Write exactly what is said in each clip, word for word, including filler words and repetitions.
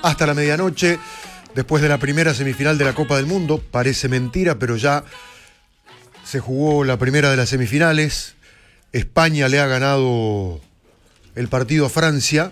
hasta la medianoche, después de la primera semifinal de la Copa del Mundo. Parece mentira, pero ya se jugó la primera de las semifinales. España le ha ganado el partido a Francia.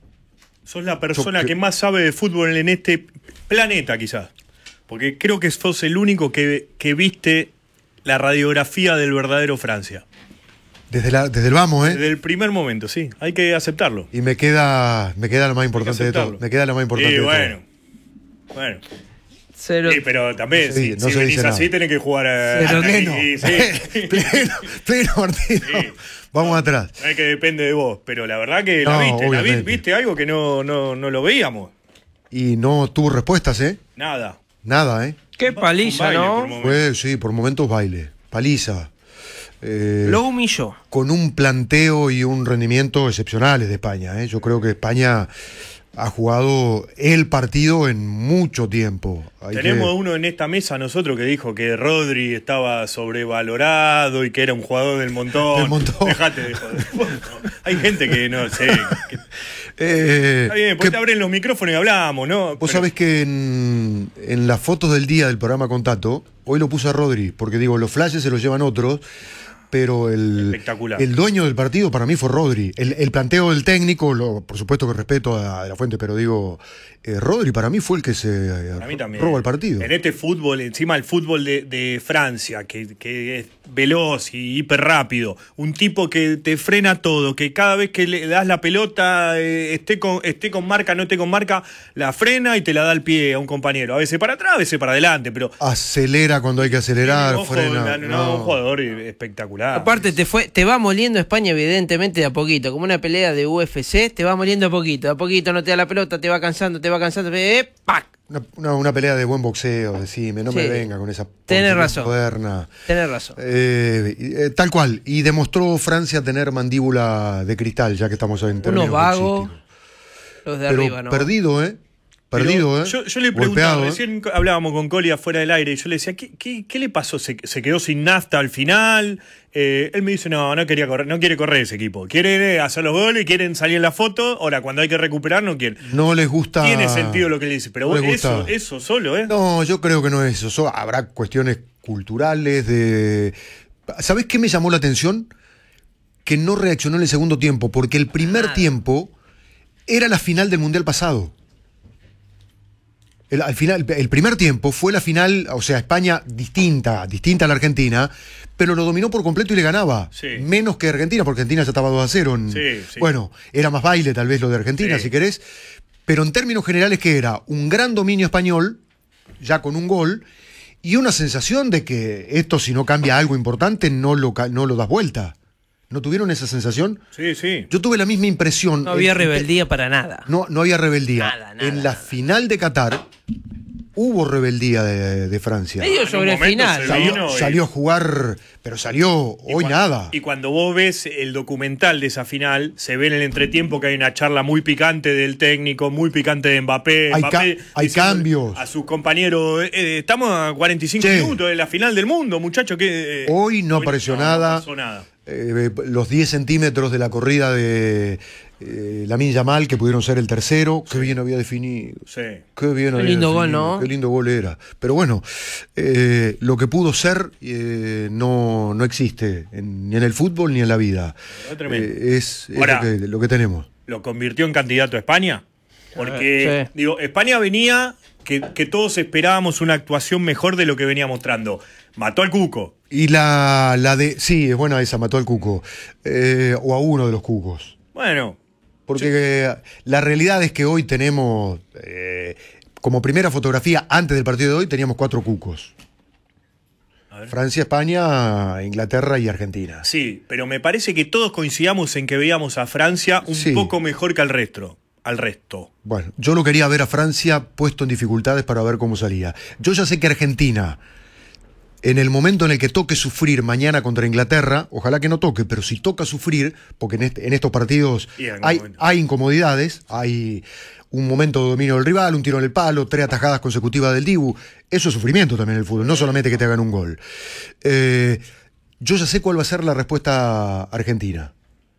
Sos la persona que... que más sabe de fútbol en este planeta, quizás. Porque creo que sos el único que, que viste la radiografía del verdadero Francia. Desde, la, desde el vamos, ¿eh? Desde el primer momento, sí. Hay que aceptarlo. Y me queda, me queda lo más importante de todo. Me queda lo más importante y de bueno, todo. Bueno. Cero. Sí, pero también, no si, no si venís así, tenés que jugar a... Cero. Pleno. Sí, sí. pleno, pleno, Martino. Sí. Vamos no, atrás. No es que depende de vos, pero la verdad que no, la viste. La vi, viste algo que no, no, no lo veíamos. Y no tuvo respuestas, ¿eh? Nada. Nada, ¿eh? Qué paliza, ¿no? Fue, sí, por momentos baile. Paliza. Eh, lo humilló. Con un planteo y un rendimiento excepcionales de España, ¿eh? Yo creo que España ha jugado el partido en mucho tiempo. Hay Tenemos que... uno en esta mesa nosotros que dijo que Rodri estaba sobrevalorado y que era un jugador del montón. Del montón. Dejate de joder. Hay gente que no sé. Que... Eh, Está bien, pues que... te abren los micrófonos y hablamos, ¿no? Vos Pero... sabés que en, en las fotos del día del programa Contacto, hoy lo puse a Rodri, porque digo, los flashes se los llevan otros. Pero el, el dueño del partido para mí fue Rodri. El, el planteo del técnico, lo, por supuesto que respeto a, a la fuente, pero digo, eh, Rodri para mí fue el que se eh, roba el partido. En este fútbol, encima el fútbol de, de Francia, que, que es veloz y hiper rápido, un tipo que te frena todo, que cada vez que le das la pelota, eh, esté, con, esté con marca, no esté con marca, la frena y te la da al pie a un compañero. A veces para atrás, a veces para adelante, pero... Acelera cuando hay que acelerar, ojo, frena. No, no. Un jugador espectacular. Aparte te fue, te va moliendo España evidentemente de a poquito, como una pelea de U F C, te va moliendo a poquito, a poquito no te da la pelota, te va cansando, te va cansando, eh, ¡pac! Una, una, una pelea de buen boxeo, decime, no sí. me venga con esa Tenés razón. moderna. Tenés razón. Eh, eh, tal cual, y demostró Francia tener mandíbula de cristal, ya que estamos en términos unos vagos, los de Pero arriba, ¿no? Perdido, ¿eh? Perdido, Pero ¿eh? Yo, yo le preguntaba, Golpeado, recién ¿eh? hablábamos con Coli afuera del aire, y yo le decía, ¿qué, qué, qué le pasó? ¿Se, ¿Se quedó sin nafta al final? Eh, él me dice, no, no quería correr, no quiere correr ese equipo. Quiere hacer los goles, quieren salir en la foto, ahora cuando hay que recuperar no quieren. No les gusta... Tiene sentido lo que le dice, pero no vos, eso, eso solo, ¿eh? No, yo creo que no es eso. So, habrá cuestiones culturales de... ¿Sabés qué me llamó la atención? Que no reaccionó en el segundo tiempo, porque el primer ah. tiempo era la final del Mundial pasado. El, al final, el primer tiempo fue la final, o sea, España distinta, distinta a la Argentina, pero lo dominó por completo y le ganaba. Sí. Menos que Argentina, porque Argentina ya estaba dos a cero. En, sí, sí. Bueno, era más baile tal vez lo de Argentina, sí. si querés. Pero en términos generales, que era un gran dominio español, ya con un gol, y una sensación de que esto, si no cambia algo importante, no lo, no lo das vuelta. ¿No tuvieron esa sensación? Sí, sí. Yo tuve la misma impresión. No había en, rebeldía en, para nada. No, no había rebeldía. Nada, nada, en la nada. final de Qatar hubo rebeldía de, de Francia. Medio sobre el final. Salió, y... salió a jugar, pero salió hoy cuando, nada. Y cuando vos ves el documental de esa final, se ve en el entretiempo que hay una charla muy picante del técnico, muy picante de Mbappé. Hay, Mbappé ca hay cambios. A sus compañeros, eh, estamos a cuarenta y cinco sí. minutos de la final del mundo, muchachos. Que, eh, hoy no hoy apareció no, nada. No pasó nada. Eh, los diez centímetros de la corrida de eh, Lamine Yamal, que pudieron ser el tercero, sí. Qué bien había definido. Sí. Qué bien Qué había lindo definido. gol, ¿no? Qué lindo gol era. Pero bueno, eh, lo que pudo ser eh, no, no existe en, ni en el fútbol ni en la vida. Eh, es es Ahora, lo, que, lo que tenemos. ¿Lo convirtió en candidato a España? Porque, sí. digo, España venía que, que todos esperábamos una actuación mejor de lo que venía mostrando. Mató al Cuco. Y la, la de... Sí, es buena esa, mató al Cuco. Eh, o a uno de los Cucos. Bueno. Porque sí. La realidad es que hoy tenemos... Eh, como primera fotografía, antes del partido de hoy, teníamos cuatro Cucos. Francia, España, Inglaterra y Argentina. Sí, pero me parece que todos coincidamos en que veíamos a Francia un sí. poco mejor que al resto. Al resto. Bueno, yo lo quería ver a Francia puesto en dificultades para ver cómo salía. Yo ya sé que Argentina... En el momento en el que toque sufrir mañana contra Inglaterra, ojalá que no toque, pero si toca sufrir, porque en, este, en estos partidos hay, hay incomodidades, hay un momento de dominio del rival, un tiro en el palo, tres atajadas consecutivas del Dibu, eso es sufrimiento también en el fútbol, no solamente que te hagan un gol. Eh, yo ya sé cuál va a ser la respuesta argentina.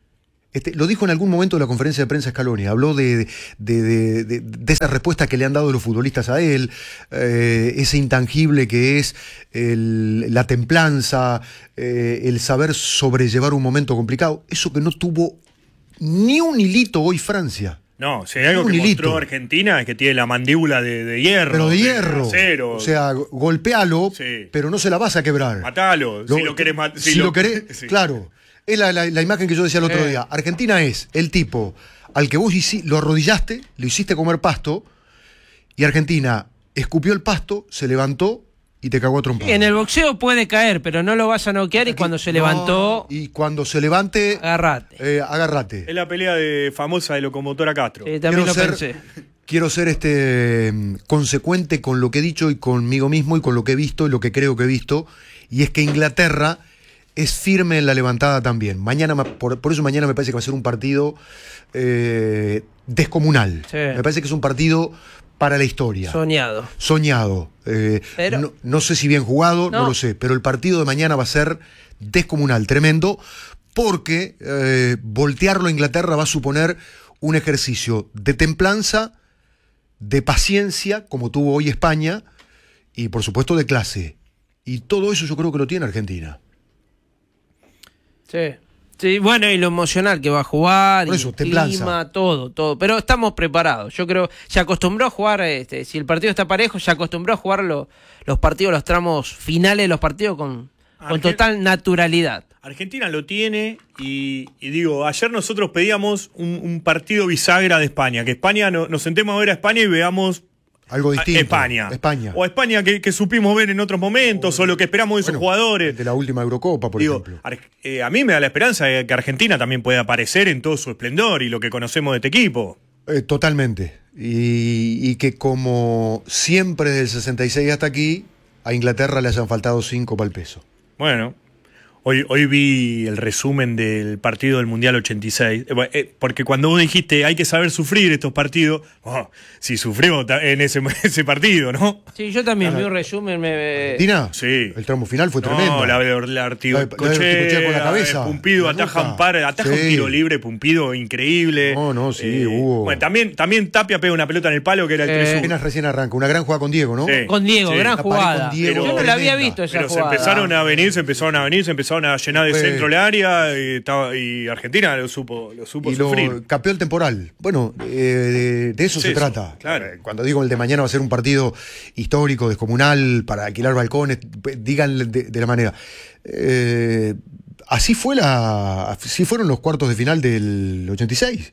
Este, lo dijo en algún momento de la conferencia de prensa Scaloni, habló de, de, de, de, de esa respuesta que le han dado los futbolistas a él, eh, ese intangible que es el, la templanza, eh, el saber sobrellevar un momento complicado, eso que no tuvo ni un hilito hoy Francia. No, si hay algo Un que hilito. mostró Argentina es que tiene la mandíbula de, de hierro. Pero de hierro. acero. O sea, golpealo, Sí. pero no se la vas a quebrar. Matalo, si lo querés matar. Si, lo querés, sí. claro. Es la, la, la imagen que yo decía el otro Eh. día. Argentina es el tipo al que vos hici- lo arrodillaste, lo hiciste comer pasto, y Argentina escupió el pasto, se levantó y te cagó a trompadas. En el boxeo puede caer, pero no lo vas a noquear y cuando se No, levantó, y cuando se levante, agarrate. eh, agárrate. Es la pelea de famosa de Locomotora Castro. Sí, también lo ser, pensé. quiero ser este mm, consecuente con lo que he dicho y conmigo mismo y con lo que he visto y lo que creo que he visto, y es que Inglaterra es firme en la levantada también. Mañana, ma- por, por eso mañana me parece que va a ser un partido eh, descomunal. Sí. Me parece que es un partido para la historia. Soñado. Soñado. Eh, Pero- no, no sé si bien jugado, no. No. lo sé, pero el partido de mañana va a ser descomunal, tremendo, porque eh, voltearlo a Inglaterra va a suponer un ejercicio de templanza, de paciencia, como tuvo hoy España, y por supuesto de clase. Y todo eso yo creo que lo tiene Argentina. Sí. Sí, bueno, y lo emocional que va a jugar, Por y eso, el templanza. clima, todo, todo. Pero estamos preparados. Yo creo, se acostumbró a jugar, este, si el partido está parejo, se acostumbró a jugar lo- los partidos, los tramos finales de los partidos con, con Argen- total naturalidad. Argentina lo tiene y, y digo, ayer nosotros pedíamos un, un partido bisagra de España, que España no- nos sentemos a ver a España y veamos Algo a distinto. España. España. O a España que, que supimos ver en otros momentos, o lo que esperamos de esos Bueno, jugadores. de la última Eurocopa, por Digo, ejemplo. Ar- eh, a mí me da la esperanza de que Argentina también pueda aparecer en todo su esplendor y lo que conocemos de este equipo. Eh, totalmente. Y, y que como siempre desde el sesenta y seis hasta aquí, a Inglaterra le hayan faltado cinco para el peso. Bueno, hoy, hoy vi el resumen del partido del Mundial ochenta y seis, eh, bueno, eh, porque cuando vos dijiste hay que saber sufrir estos partidos, oh, si sufrimos ta- en ese, ese partido, ¿no? Sí, yo también vi un resumen. Me, Argentina, Sí. el tramo final fue No, tremendo. la de la La de- la de Artigochea Artigochea con la cabeza, Pumpido la ataja nuca. un par, ataja Sí. un tiro libre, Pumpido increíble. No, no, sí, hubo- Bueno, también, también Tapia pega una pelota en el palo que era el Eh, tres uno. Apenas recién arranca. Una gran jugada con Diego, ¿no? Sí. Con Diego, Sí. gran La pared jugada. con Diego, yo no la había tremenda. visto esa Pero se jugada. empezaron a venir, se empezaron a venir, se empezaron a llenar de Fue- centro el área y, estaba- y Argentina lo supo, lo supo Y lo sufrir. capeó el temporal. Bueno, eh, de, de eso Es se eso, trata. claro. Eh, Cuando digo el de mañana va a ser un partido histórico, descomunal, para alquilar balcones, digan de, de la manera. Eh, así fue la, así fueron los cuartos de final del ochenta y seis.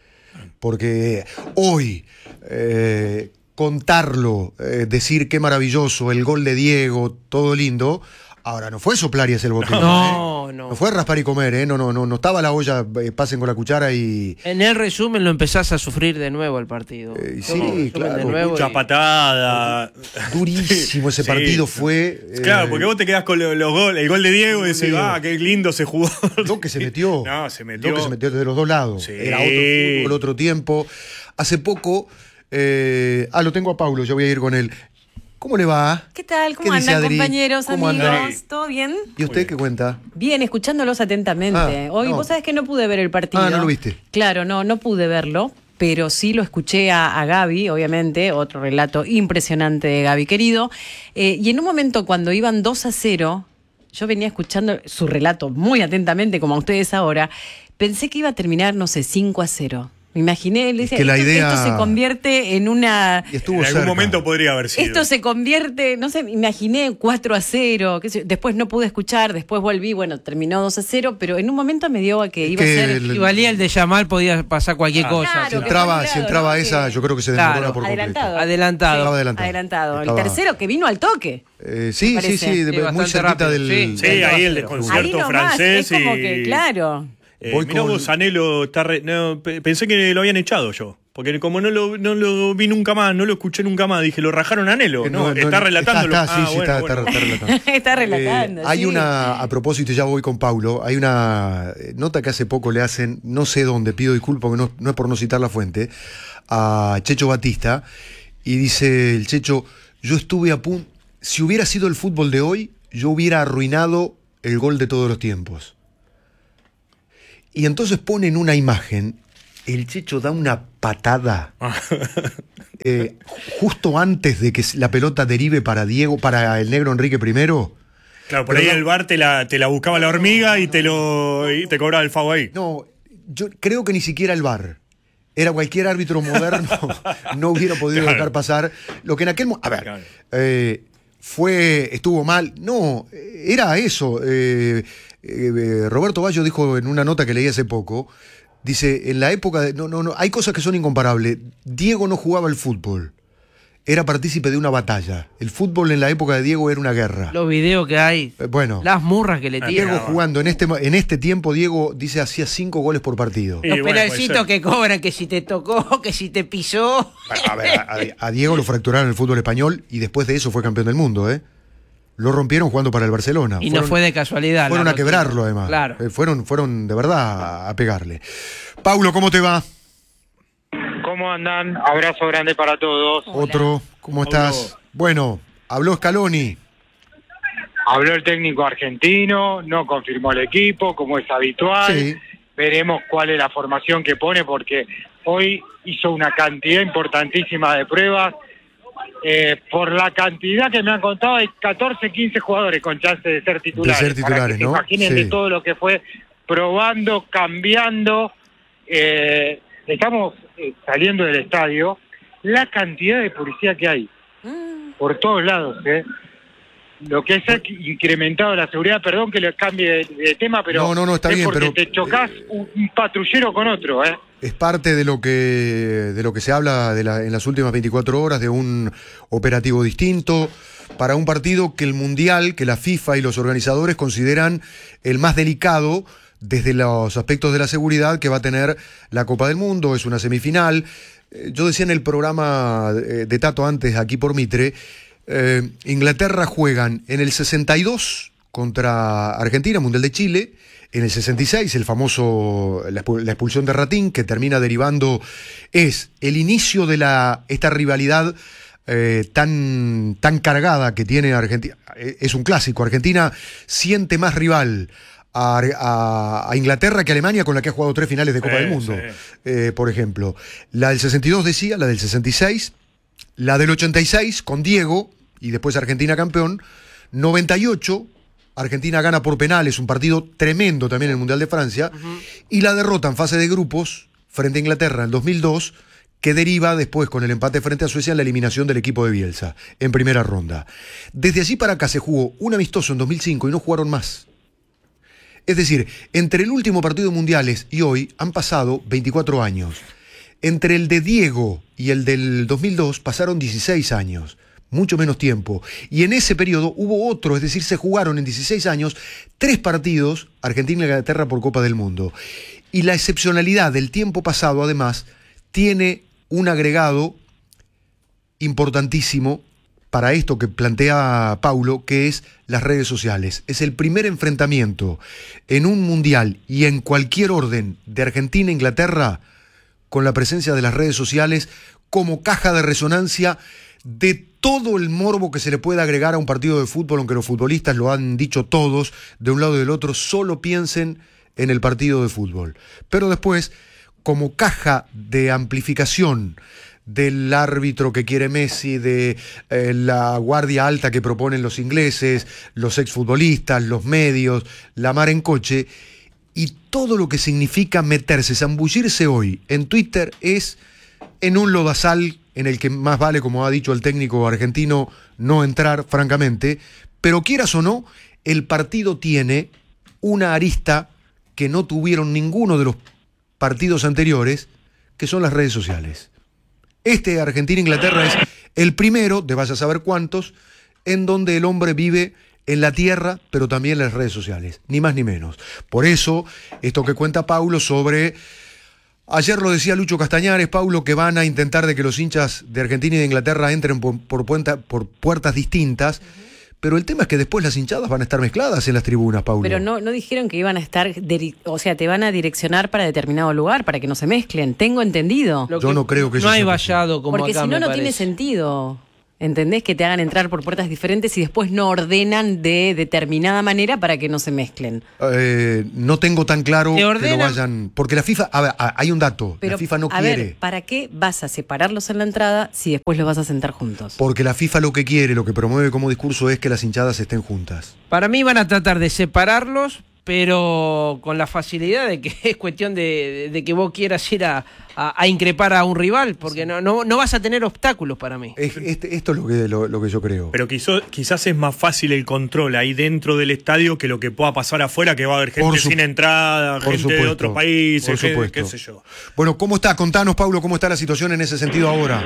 Porque hoy eh, contarlo, eh, decir qué maravilloso, el gol de Diego, todo lindo. Ahora, no fue soplar y hacer el botín. No, ¿eh? no. No fue raspar y comer, ¿eh? No, no, no, no estaba la olla, eh, pasen con la cuchara y. En el resumen lo empezás a sufrir de nuevo el partido. Eh, Todo sí, el resumen claro. de nuevo Mucha y- patada. Durísimo ese Sí. partido fue. eh, Claro, porque vos te quedás con lo- los goles, el gol de Diego y decís, Diego. ah, qué lindo se jugó. Lo que se metió. No, se metió. Lo que se metió de los dos lados. Sí. Era otro fútbol, otro tiempo. Hace poco. eh, ah, lo tengo a Paulo, yo voy a ir con él. ¿Cómo le va? ¿Qué tal? ¿Cómo ¿Qué dice andan, Adri? compañeros, ¿Cómo amigos? anda? ¿Todo bien? ¿Y usted qué cuenta? Bien, escuchándolos atentamente. Ah, Hoy, no. vos sabés que no pude ver el partido. Ah, ¿no lo viste? Claro, no, no pude verlo, pero sí lo escuché a, a Gaby, obviamente, otro relato impresionante de Gaby querido. Eh, y en un momento cuando iban dos a cero, yo venía escuchando su relato muy atentamente, como a ustedes ahora, pensé que iba a terminar, no sé, cinco a cero. Me imaginé, le decía, que la esto, idea- esto se convierte en una... Y estuvo En algún cerca. momento podría haber sido. Esto se convierte, no sé, me imaginé cuatro a cero, qué sé yo, después no pude escuchar, después volví, bueno, terminó dos a cero, pero en un momento me dio a que Es iba que a ser... el- Si valía el de Yamal, podía pasar cualquier Ah, cosa. claro, Si que entraba, fue si anulado, entraba ¿no? esa, Que- yo creo que se desmorona Claro, por completo. Adelantado. Adelantado. Estaba adelantado. Adelantado. Estaba- El tercero que vino al toque. Eh, sí, sí, parece. sí, de- Sí, muy bastante cerquita rápido. del. Sí. Sí, ahí el desconcierto Ahí nomás, francés es como y- que, claro. Eh, Voy mirá con- vos, Anelo está re- no, pe- pensé que lo habían echado yo. Porque como no lo, no lo vi nunca más, no lo escuché nunca más, dije, lo rajaron a Anelo. Eh, No, está relatándolo. Está, está, sí, Ah, sí, bueno, está, bueno. está- está relatando. Está relatando, Eh, hay sí. una, a propósito, y ya voy con Paulo, hay una eh, nota que hace poco le hacen, no sé dónde, pido disculpas, porque no, no es por no citar la fuente, a Checho Batista, y dice el Checho, yo estuve a punto, si hubiera sido el fútbol de hoy, yo hubiera arruinado el gol de todos los tiempos. Y entonces ponen una imagen, el Checho da una patada eh, justo antes de que la pelota derive para Diego, para el negro Enrique primero. Claro, por ahí el V A R te la, te la buscaba la hormiga y te lo y te cobraba el F A U ahí. No, yo creo que ni siquiera el V A R. Era cualquier árbitro moderno, no hubiera podido Claro. dejar pasar lo que en aquel momento. A ver, Claro. eh, fue, estuvo mal. No, era eso. Eh, eh, Roberto Baggio dijo en una nota que leí hace poco, dice, en la época de. No, no, no, hay cosas que son incomparables. Diego no jugaba al fútbol. Era partícipe de una batalla. El fútbol en la época de Diego era una guerra. Los videos que hay, Eh, bueno. las murras que le Ah, tiran. Diego jugando en este, en este tiempo, Diego dice hacía cinco goles por partido. Sí, Los bueno, puede penalcitos ser. que cobran, que si te tocó, que si te pisó. A ver, a, a Diego lo fracturaron en el fútbol español y después de eso fue campeón del mundo, ¿eh? Lo rompieron jugando para el Barcelona. Y Fueron- no fue de casualidad. Fueron la a noticia. quebrarlo, además. Claro. Eh, fueron, fueron de verdad a, a pegarle. Paulo, ¿cómo te va? ¿Cómo andan? Abrazo grande para todos. Hola. Otro, ¿cómo estás? Paulo. Bueno, habló Scaloni. Habló el técnico argentino, no confirmó el equipo, como es habitual. Sí. Veremos cuál es la formación que pone, porque hoy hizo una cantidad importantísima de pruebas. Eh, por la cantidad que me han contado, hay catorce, quince jugadores con chance de ser titulares. De ser titulares, Para que se ¿no? imaginen Sí. de todo lo que fue probando, cambiando. Eh, estamos eh, saliendo del estadio. La cantidad de policía que hay por todos lados, ¿eh? Lo que es incrementado la seguridad, perdón que le cambie de, de tema, pero No, no, no, está es bien, porque pero, te chocas eh, un, un patrullero con otro, ¿eh? Es parte de lo que de lo que se habla de la, en las últimas veinticuatro horas, de un operativo distinto para un partido que el Mundial, que la FIFA y los organizadores consideran el más delicado desde los aspectos de la seguridad que va a tener la Copa del Mundo. Es una semifinal. Eh, Yo decía en el programa eh, de Tato antes, aquí por Mitre, eh, Inglaterra juegan en el sesenta y dos contra Argentina, Mundial de Chile. En el sesenta y seis, el famoso, la, expu- la expulsión de Ratín, que termina derivando, es el inicio de la esta rivalidad eh, tan, tan cargada que tiene Argentina. Eh, Es un clásico. Argentina siente más rival a, a- a Inglaterra que a Alemania, con la que ha jugado tres finales de Copa Sí, del Mundo. sí. Eh, por ejemplo, la del sesenta y dos decía, la del sesenta y seis, la del ochenta y seis con Diego, y después Argentina campeón, noventa y ocho, Argentina gana por penales, un partido tremendo también en el Mundial de Francia, y la derrota en fase de grupos frente a Inglaterra en dos mil dos, que deriva después con el empate frente a Suecia en la eliminación del equipo de Bielsa en primera ronda. Desde allí para acá se jugó un amistoso en dos mil cinco y no jugaron más. Es decir, entre el último partido de mundiales y hoy han pasado veinticuatro años. Entre el de Diego y el del dos mil dos pasaron dieciséis años, mucho menos tiempo. Y en ese periodo hubo otro, es decir, se jugaron en dieciséis años tres partidos, Argentina y Inglaterra por Copa del Mundo. Y la excepcionalidad del tiempo pasado, además, tiene un agregado importantísimo para esto que plantea Paulo, que es las redes sociales. Es el primer enfrentamiento en un mundial y en cualquier orden de Argentina e Inglaterra con la presencia de las redes sociales como caja de resonancia de todo el morbo que se le puede agregar a un partido de fútbol, aunque los futbolistas lo han dicho todos, de un lado y del otro, solo piensen en el partido de fútbol. Pero después, como caja de amplificación del árbitro que quiere Messi, de eh, la guardia alta que proponen los ingleses, los exfutbolistas, los medios, la mar en coche, y todo lo que significa meterse, zambullirse hoy en Twitter es en un lodazal en el que más vale, como ha dicho el técnico argentino, no entrar, francamente, pero quieras o no, el partido tiene una arista que no tuvieron ninguno de los partidos anteriores, que son las redes sociales. Este Argentina-Inglaterra es el primero, de vaya a saber cuántos, en donde el hombre vive en la tierra, pero también en las redes sociales, ni más ni menos. Por eso, esto que cuenta Paulo sobre... Ayer lo decía Lucho Castañares, Paulo, que van a intentar de que los hinchas de Argentina y de Inglaterra entren por, por, puenta, por puertas distintas, uh-huh. Pero el tema es que después las hinchadas van a estar mezcladas en las tribunas, Paulo. Pero no, no dijeron que iban a estar, diri- o sea, te van a direccionar para determinado lugar, para que no se mezclen, tengo entendido. Lo Yo que- no creo que eso No hay sea vallado como Porque acá, si no, me no tiene parece. sentido. ¿Entendés? Que te hagan entrar por puertas diferentes y después no ordenan de determinada manera para que no se mezclen. Eh, no tengo tan claro que lo vayan... Porque la FIFA... A ver, hay un dato. Pero, la FIFA no a quiere... ver, ¿para qué vas a separarlos en la entrada si después los vas a sentar juntos? Porque la FIFA lo que quiere, lo que promueve como discurso es que las hinchadas estén juntas. Para mí van a tratar de separarlos, pero con la facilidad de que es cuestión de, de que vos quieras ir a, a, a increpar a un rival, porque sí. no, no, no vas a tener obstáculos para mí. Es, este, esto es lo que, lo, lo que yo creo. Pero quizás, quizás es más fácil el control ahí dentro del estadio que lo que pueda pasar afuera, que va a haber gente sin entrada, gente supuesto, de otros países, por gente, supuesto. qué sé yo. Bueno, ¿cómo está? Contanos, Pablo, ¿cómo está la situación en ese sentido ahora?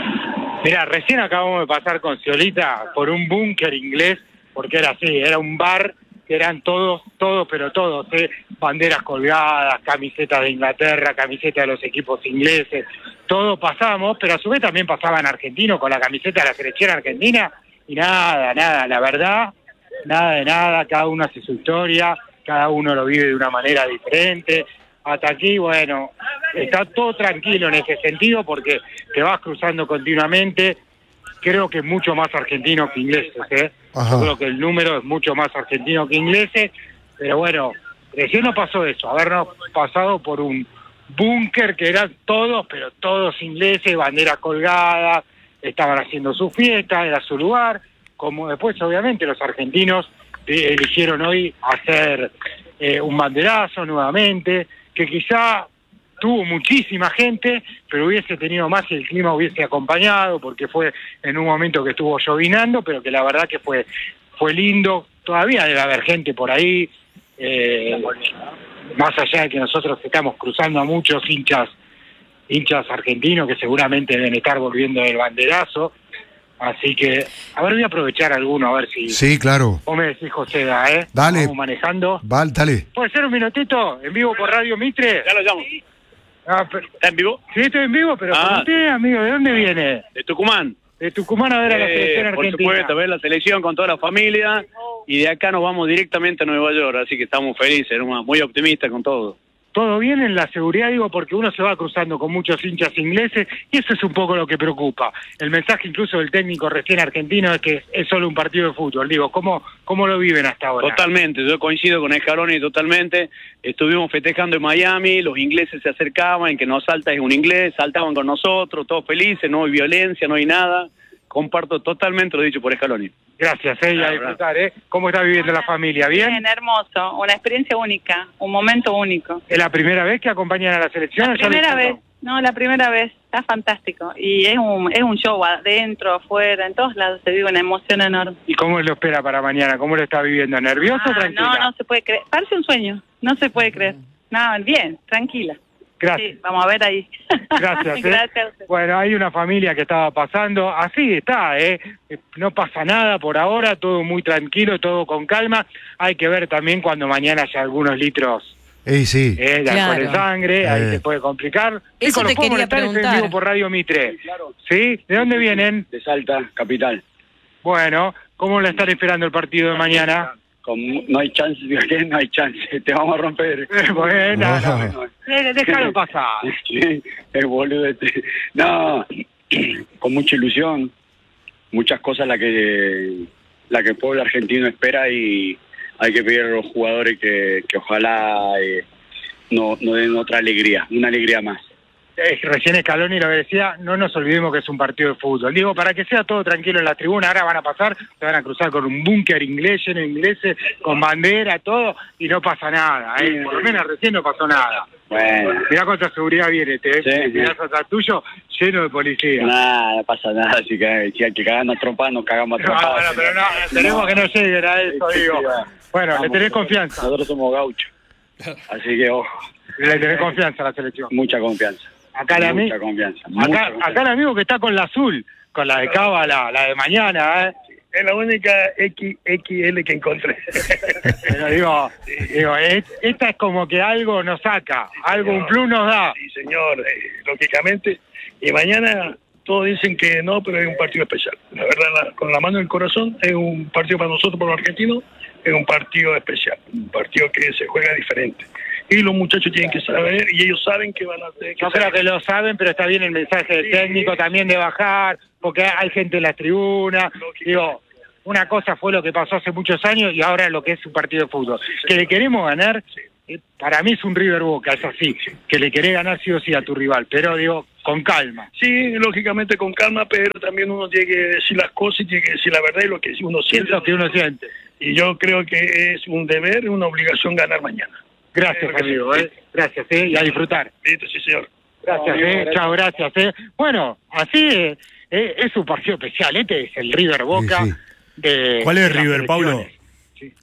Mira, recién acabamos de pasar con Ciolita por un búnker inglés, porque era así, era un bar que eran todos, todos, pero todos, ¿eh? Banderas colgadas, camisetas de Inglaterra, camisetas de los equipos ingleses, todo pasamos, pero a su vez también pasaban argentinos con la camiseta de la selección argentina, y nada, nada, la verdad, nada de nada, cada uno hace su historia, cada uno lo vive de una manera diferente. Hasta aquí, bueno, está todo tranquilo en ese sentido porque te vas cruzando continuamente. Creo que es mucho más argentino que ingleses, ¿eh? Yo creo que el número es mucho más argentino que ingleses, pero bueno, recién nos pasó eso, habernos pasado por un búnker que eran todos, pero todos ingleses, banderas colgadas, estaban haciendo su fiesta, era su lugar, como después obviamente los argentinos eh, eligieron hoy hacer eh, un banderazo nuevamente, que quizá tuvo muchísima gente, pero hubiese tenido más si el clima hubiese acompañado, porque fue en un momento que estuvo llovinando, pero que la verdad que fue fue lindo. Todavía debe haber gente por ahí, eh, más allá de que nosotros estamos cruzando a muchos hinchas hinchas argentinos que seguramente deben estar volviendo del banderazo. Así que, a ver, voy a aprovechar alguno, a ver si... Sí, claro. Vos me decís, José, ¿eh? Dale. Vamos manejando. Vale, dale. ¿Puede ser un minutito en vivo por Radio Mitre? Ya lo llamo. Ah, pero, ¿Está en vivo? sí, estoy en vivo, pero Ah. pregunté, amigo, ¿de dónde viene? De Tucumán. De Tucumán a ver a la Eh, selección por argentina. supuesto, a ver la selección con toda la familia y de acá nos vamos directamente a Nueva York, así que estamos felices, ¿no? Muy optimistas con todo. Todo bien en la seguridad, digo, porque uno se va cruzando con muchos hinchas ingleses y eso es un poco lo que preocupa. El mensaje incluso del técnico recién argentino es que es solo un partido de fútbol. Digo, ¿cómo, cómo lo viven hasta ahora? Totalmente, yo coincido con Scaloni totalmente. Estuvimos festejando en Miami, los ingleses se acercaban, el que nos salta es un inglés, saltaban con nosotros, todos felices, no hay violencia, no hay nada. Comparto totalmente lo dicho por Scaloni. Gracias, eh, y a disfrutar, ¿eh? ¿Cómo está viviendo la familia? ¿Bien? Bien, hermoso, una experiencia única, un momento único. ¿Es la primera vez que acompañan a la selección? La o ya lo primera hicieron? vez, no, la primera vez, está fantástico. Y es un es un show adentro, afuera, en todos lados se vive una emoción enorme. ¿Y cómo lo espera para mañana? ¿Cómo lo está viviendo? ¿Nervioso o Ah, tranquila? no, no se puede creer, parece un sueño, no se puede creer. No, bien, tranquila. Gracias. Sí, vamos a ver ahí. Gracias. ¿eh? Gracias a usted. Bueno, hay una familia que estaba pasando, así está, ¿eh? No pasa nada por ahora, todo muy tranquilo, todo con calma. Hay que ver también cuando mañana haya algunos litros Eh, sí. eh, de Claro. alcohol en sangre, ahí Eh. se puede complicar. Eso Chicos, ¿los te puedo quería molestar? Estoy en preguntar. vivo por Radio Mitre. ¿Sí? ¿De dónde vienen? De Salta, capital. Bueno, ¿cómo lo están esperando el partido de mañana? Con, no hay chance, ¿qué? No hay chance, te vamos a romper. Bueno, Ah. no, eh, déjalo pasar. Sí, es boludo este. No, con mucha ilusión, muchas cosas la que la que el pueblo argentino espera y hay que pedir a los jugadores que, que ojalá eh, no, no den otra alegría, una alegría más. Eh, recién Scaloni lo decía, no nos olvidemos que es un partido de fútbol. Digo, para que sea todo tranquilo en la tribuna, ahora van a pasar, se van a cruzar con un búnker inglés, lleno de ingleses, con bandera, todo, y no pasa nada, ¿eh? Por lo menos recién no pasó nada. Bueno, Mirá cuánta seguridad viene, te Sí, sí. mirás atrás tuyo, lleno de policía. nada, no pasa nada, así que si hay que cagarnos trompadas, nos cagamos a No, trompadas. bueno, pero no, tenemos que no lleguen a eso, Sí, sí, digo. va. Bueno, le Vamos, tenés confianza, Nosotros somos gauchos, así que ojo, le tenés confianza a la selección. mucha confianza. Acá el ami- mucha confianza. Acá, mucha confianza. acá el amigo que está con la azul, con la de Cava, la, la de mañana, ¿eh? Es la única X X L que encontré. Pero digo, digo es- esta es como que algo nos saca, algo, un plus nos da. Sí, señor, eh, lógicamente. Y mañana todos dicen que no, pero es un partido especial. La verdad, la- con la mano en el corazón, es un partido para nosotros, para los argentinos, es un partido especial. Un partido que se juega diferente. Y los muchachos tienen que saber, y ellos saben que van a tener que Yo creo saber. que lo saben, pero está bien el mensaje del Sí. técnico también de bajar, porque hay gente en las tribunas. Digo, una cosa fue lo que pasó hace muchos años y ahora lo que es un partido de fútbol. Que le queremos ganar, eh, para mí es un River Boca, es así, que le querés ganar sí o sí a tu rival, pero digo, con calma. Sí, lógicamente con calma, pero también uno tiene que decir las cosas y tiene que decir la verdad y lo que uno Es siente. lo que uno siente. Y yo creo que es un deber y una obligación ganar mañana. Gracias, Creo que amigo, sí. ¿eh? Gracias, ¿eh? Y a disfrutar. Listo, sí, señor. Gracias, ¿eh? Chao, gracias, ¿eh? Bueno, así eh, eh, es un partido especial. Este es el River Boca. Sí, sí. De, ¿Cuál es de las River, Paulo? selecciones. Sí.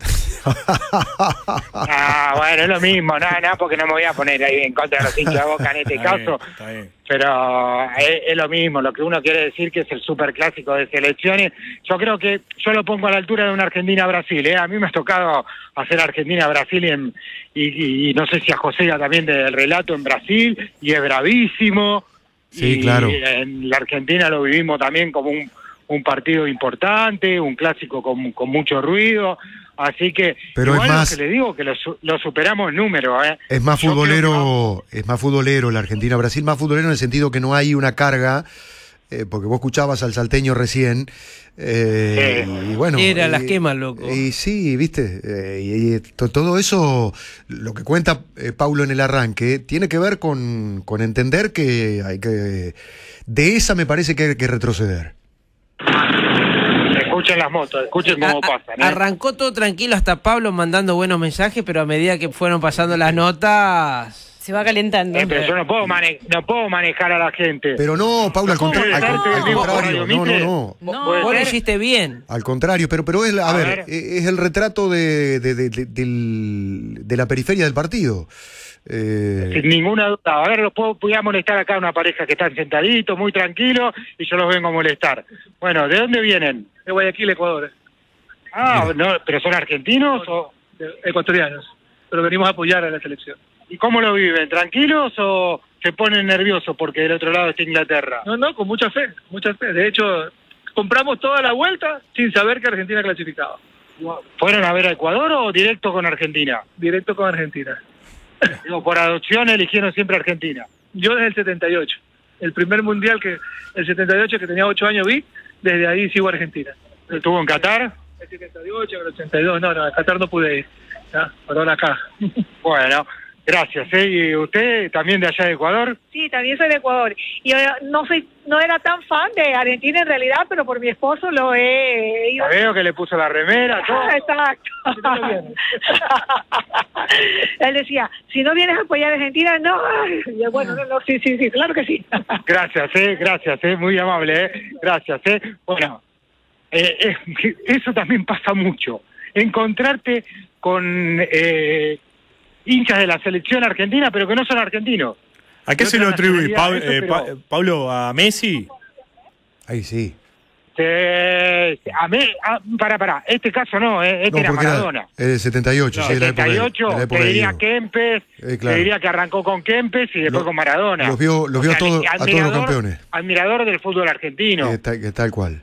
Ah, bueno, es lo mismo, nada, nada, porque no me voy a poner ahí en contra de los hinchas de Boca en este Está bien, caso, está bien. pero es, es lo mismo, lo que uno quiere decir que es el superclásico de selecciones. Yo creo que yo lo pongo a la altura de una Argentina-Brasil, ¿eh? A mí me ha tocado hacer Argentina-Brasil en, y, y, y no sé si a José también del relato en Brasil, y es bravísimo. Sí, y claro. En la Argentina lo vivimos también como un, un partido importante, un clásico con, con mucho ruido. Así que, Pero igual es más- lo que le digo, que lo, su- lo superamos en número, ¿eh? Es más Yo creo que vamos- futbolero, es más futbolero la Argentina-Brasil, más futbolero en el sentido que no hay una carga, eh, porque vos escuchabas al salteño recién, eh, Sí. y bueno... Era y- las quemas, loco. Y sí, viste, eh, y, y to- todo eso, lo que cuenta eh, Paulo en el arranque, tiene que ver con, con entender que hay que... De esa me parece que hay que retroceder. Escuchen las motos, escuchen cómo A- a- pasan, ¿eh? Arrancó todo tranquilo hasta Pablo mandando buenos mensajes, pero a medida que fueron pasando las notas... Se va calentando. Eh, pero yo no puedo, mane- no puedo manejar a la gente. Pero no, Paulo, al, ¿Cómo contra- al, estarte con- al en vivo por contrario, Radio no, no, Mitre? no. No, ¿Puede Vos lo ser? hiciste bien. Al contrario, pero, pero es, la- a, A ver, ver. eh, es el retrato de, de, de- de- del- de la periferia del partido. Eh, Sin ninguna duda. A ver, los puedo, voy a molestar acá a una pareja que están sentaditos, muy tranquilos, y yo los vengo a molestar. Bueno, ¿de dónde vienen? De Guayaquil, Ecuador. Ah, no, ¿pero son argentinos o...? Ecuatorianos. Pero venimos a apoyar a la selección. ¿Y cómo lo viven? ¿Tranquilos o se ponen nerviosos porque del otro lado está Inglaterra? No, no, con mucha fe, mucha fe. De hecho, compramos toda la vuelta sin saber que Argentina clasificaba. ¿Fueron a ver a Ecuador o directo con Argentina? Directo con Argentina. Digo, por adopción eligieron siempre Argentina. Yo desde el setenta y ocho. El primer mundial que, el setenta y ocho que tenía ocho años vi, desde ahí sigo a Argentina. ¿Estuvo en Qatar? El setenta y ocho, el ochenta y dos, no, no, a Qatar no pude ir. ¿Ya? Por ahora acá. Bueno, gracias. ¿eh? ¿Y usted también de allá de Ecuador? Sí, también soy de Ecuador. Yo no soy, no era tan fan de Argentina en realidad, pero por mi esposo lo he ido. La veo que le puso la remera, todo. Exacto. Él decía, si no vienes a apoyar a Argentina, no. Y yo, bueno, no, no, sí, sí, sí, claro que sí. Gracias, eh, gracias, eh, muy amable, eh, gracias, eh. Bueno, eh, eh, eso también pasa mucho. Encontrarte con eh, hinchas de la selección argentina, pero que no son argentinos. ¿A qué No se son lo atribuye, Pau- nacionalidad, eh, eso, Pa- pero- Pablo? ¿A Messi? ahí sí. Eh, a mí, a- para, para, este caso no, eh, este No, era porque era Maradona. el setenta y ocho, sí, de la época de- setenta y ocho, de la época te de diría Diego. Kempes, Eh, claro. te diría que arrancó con Kempes y después Lo- con Maradona. los vio- los O vio sea, a todos- a todos los admirador- campeones. Admirador del fútbol argentino. Eh, tal, que tal cual.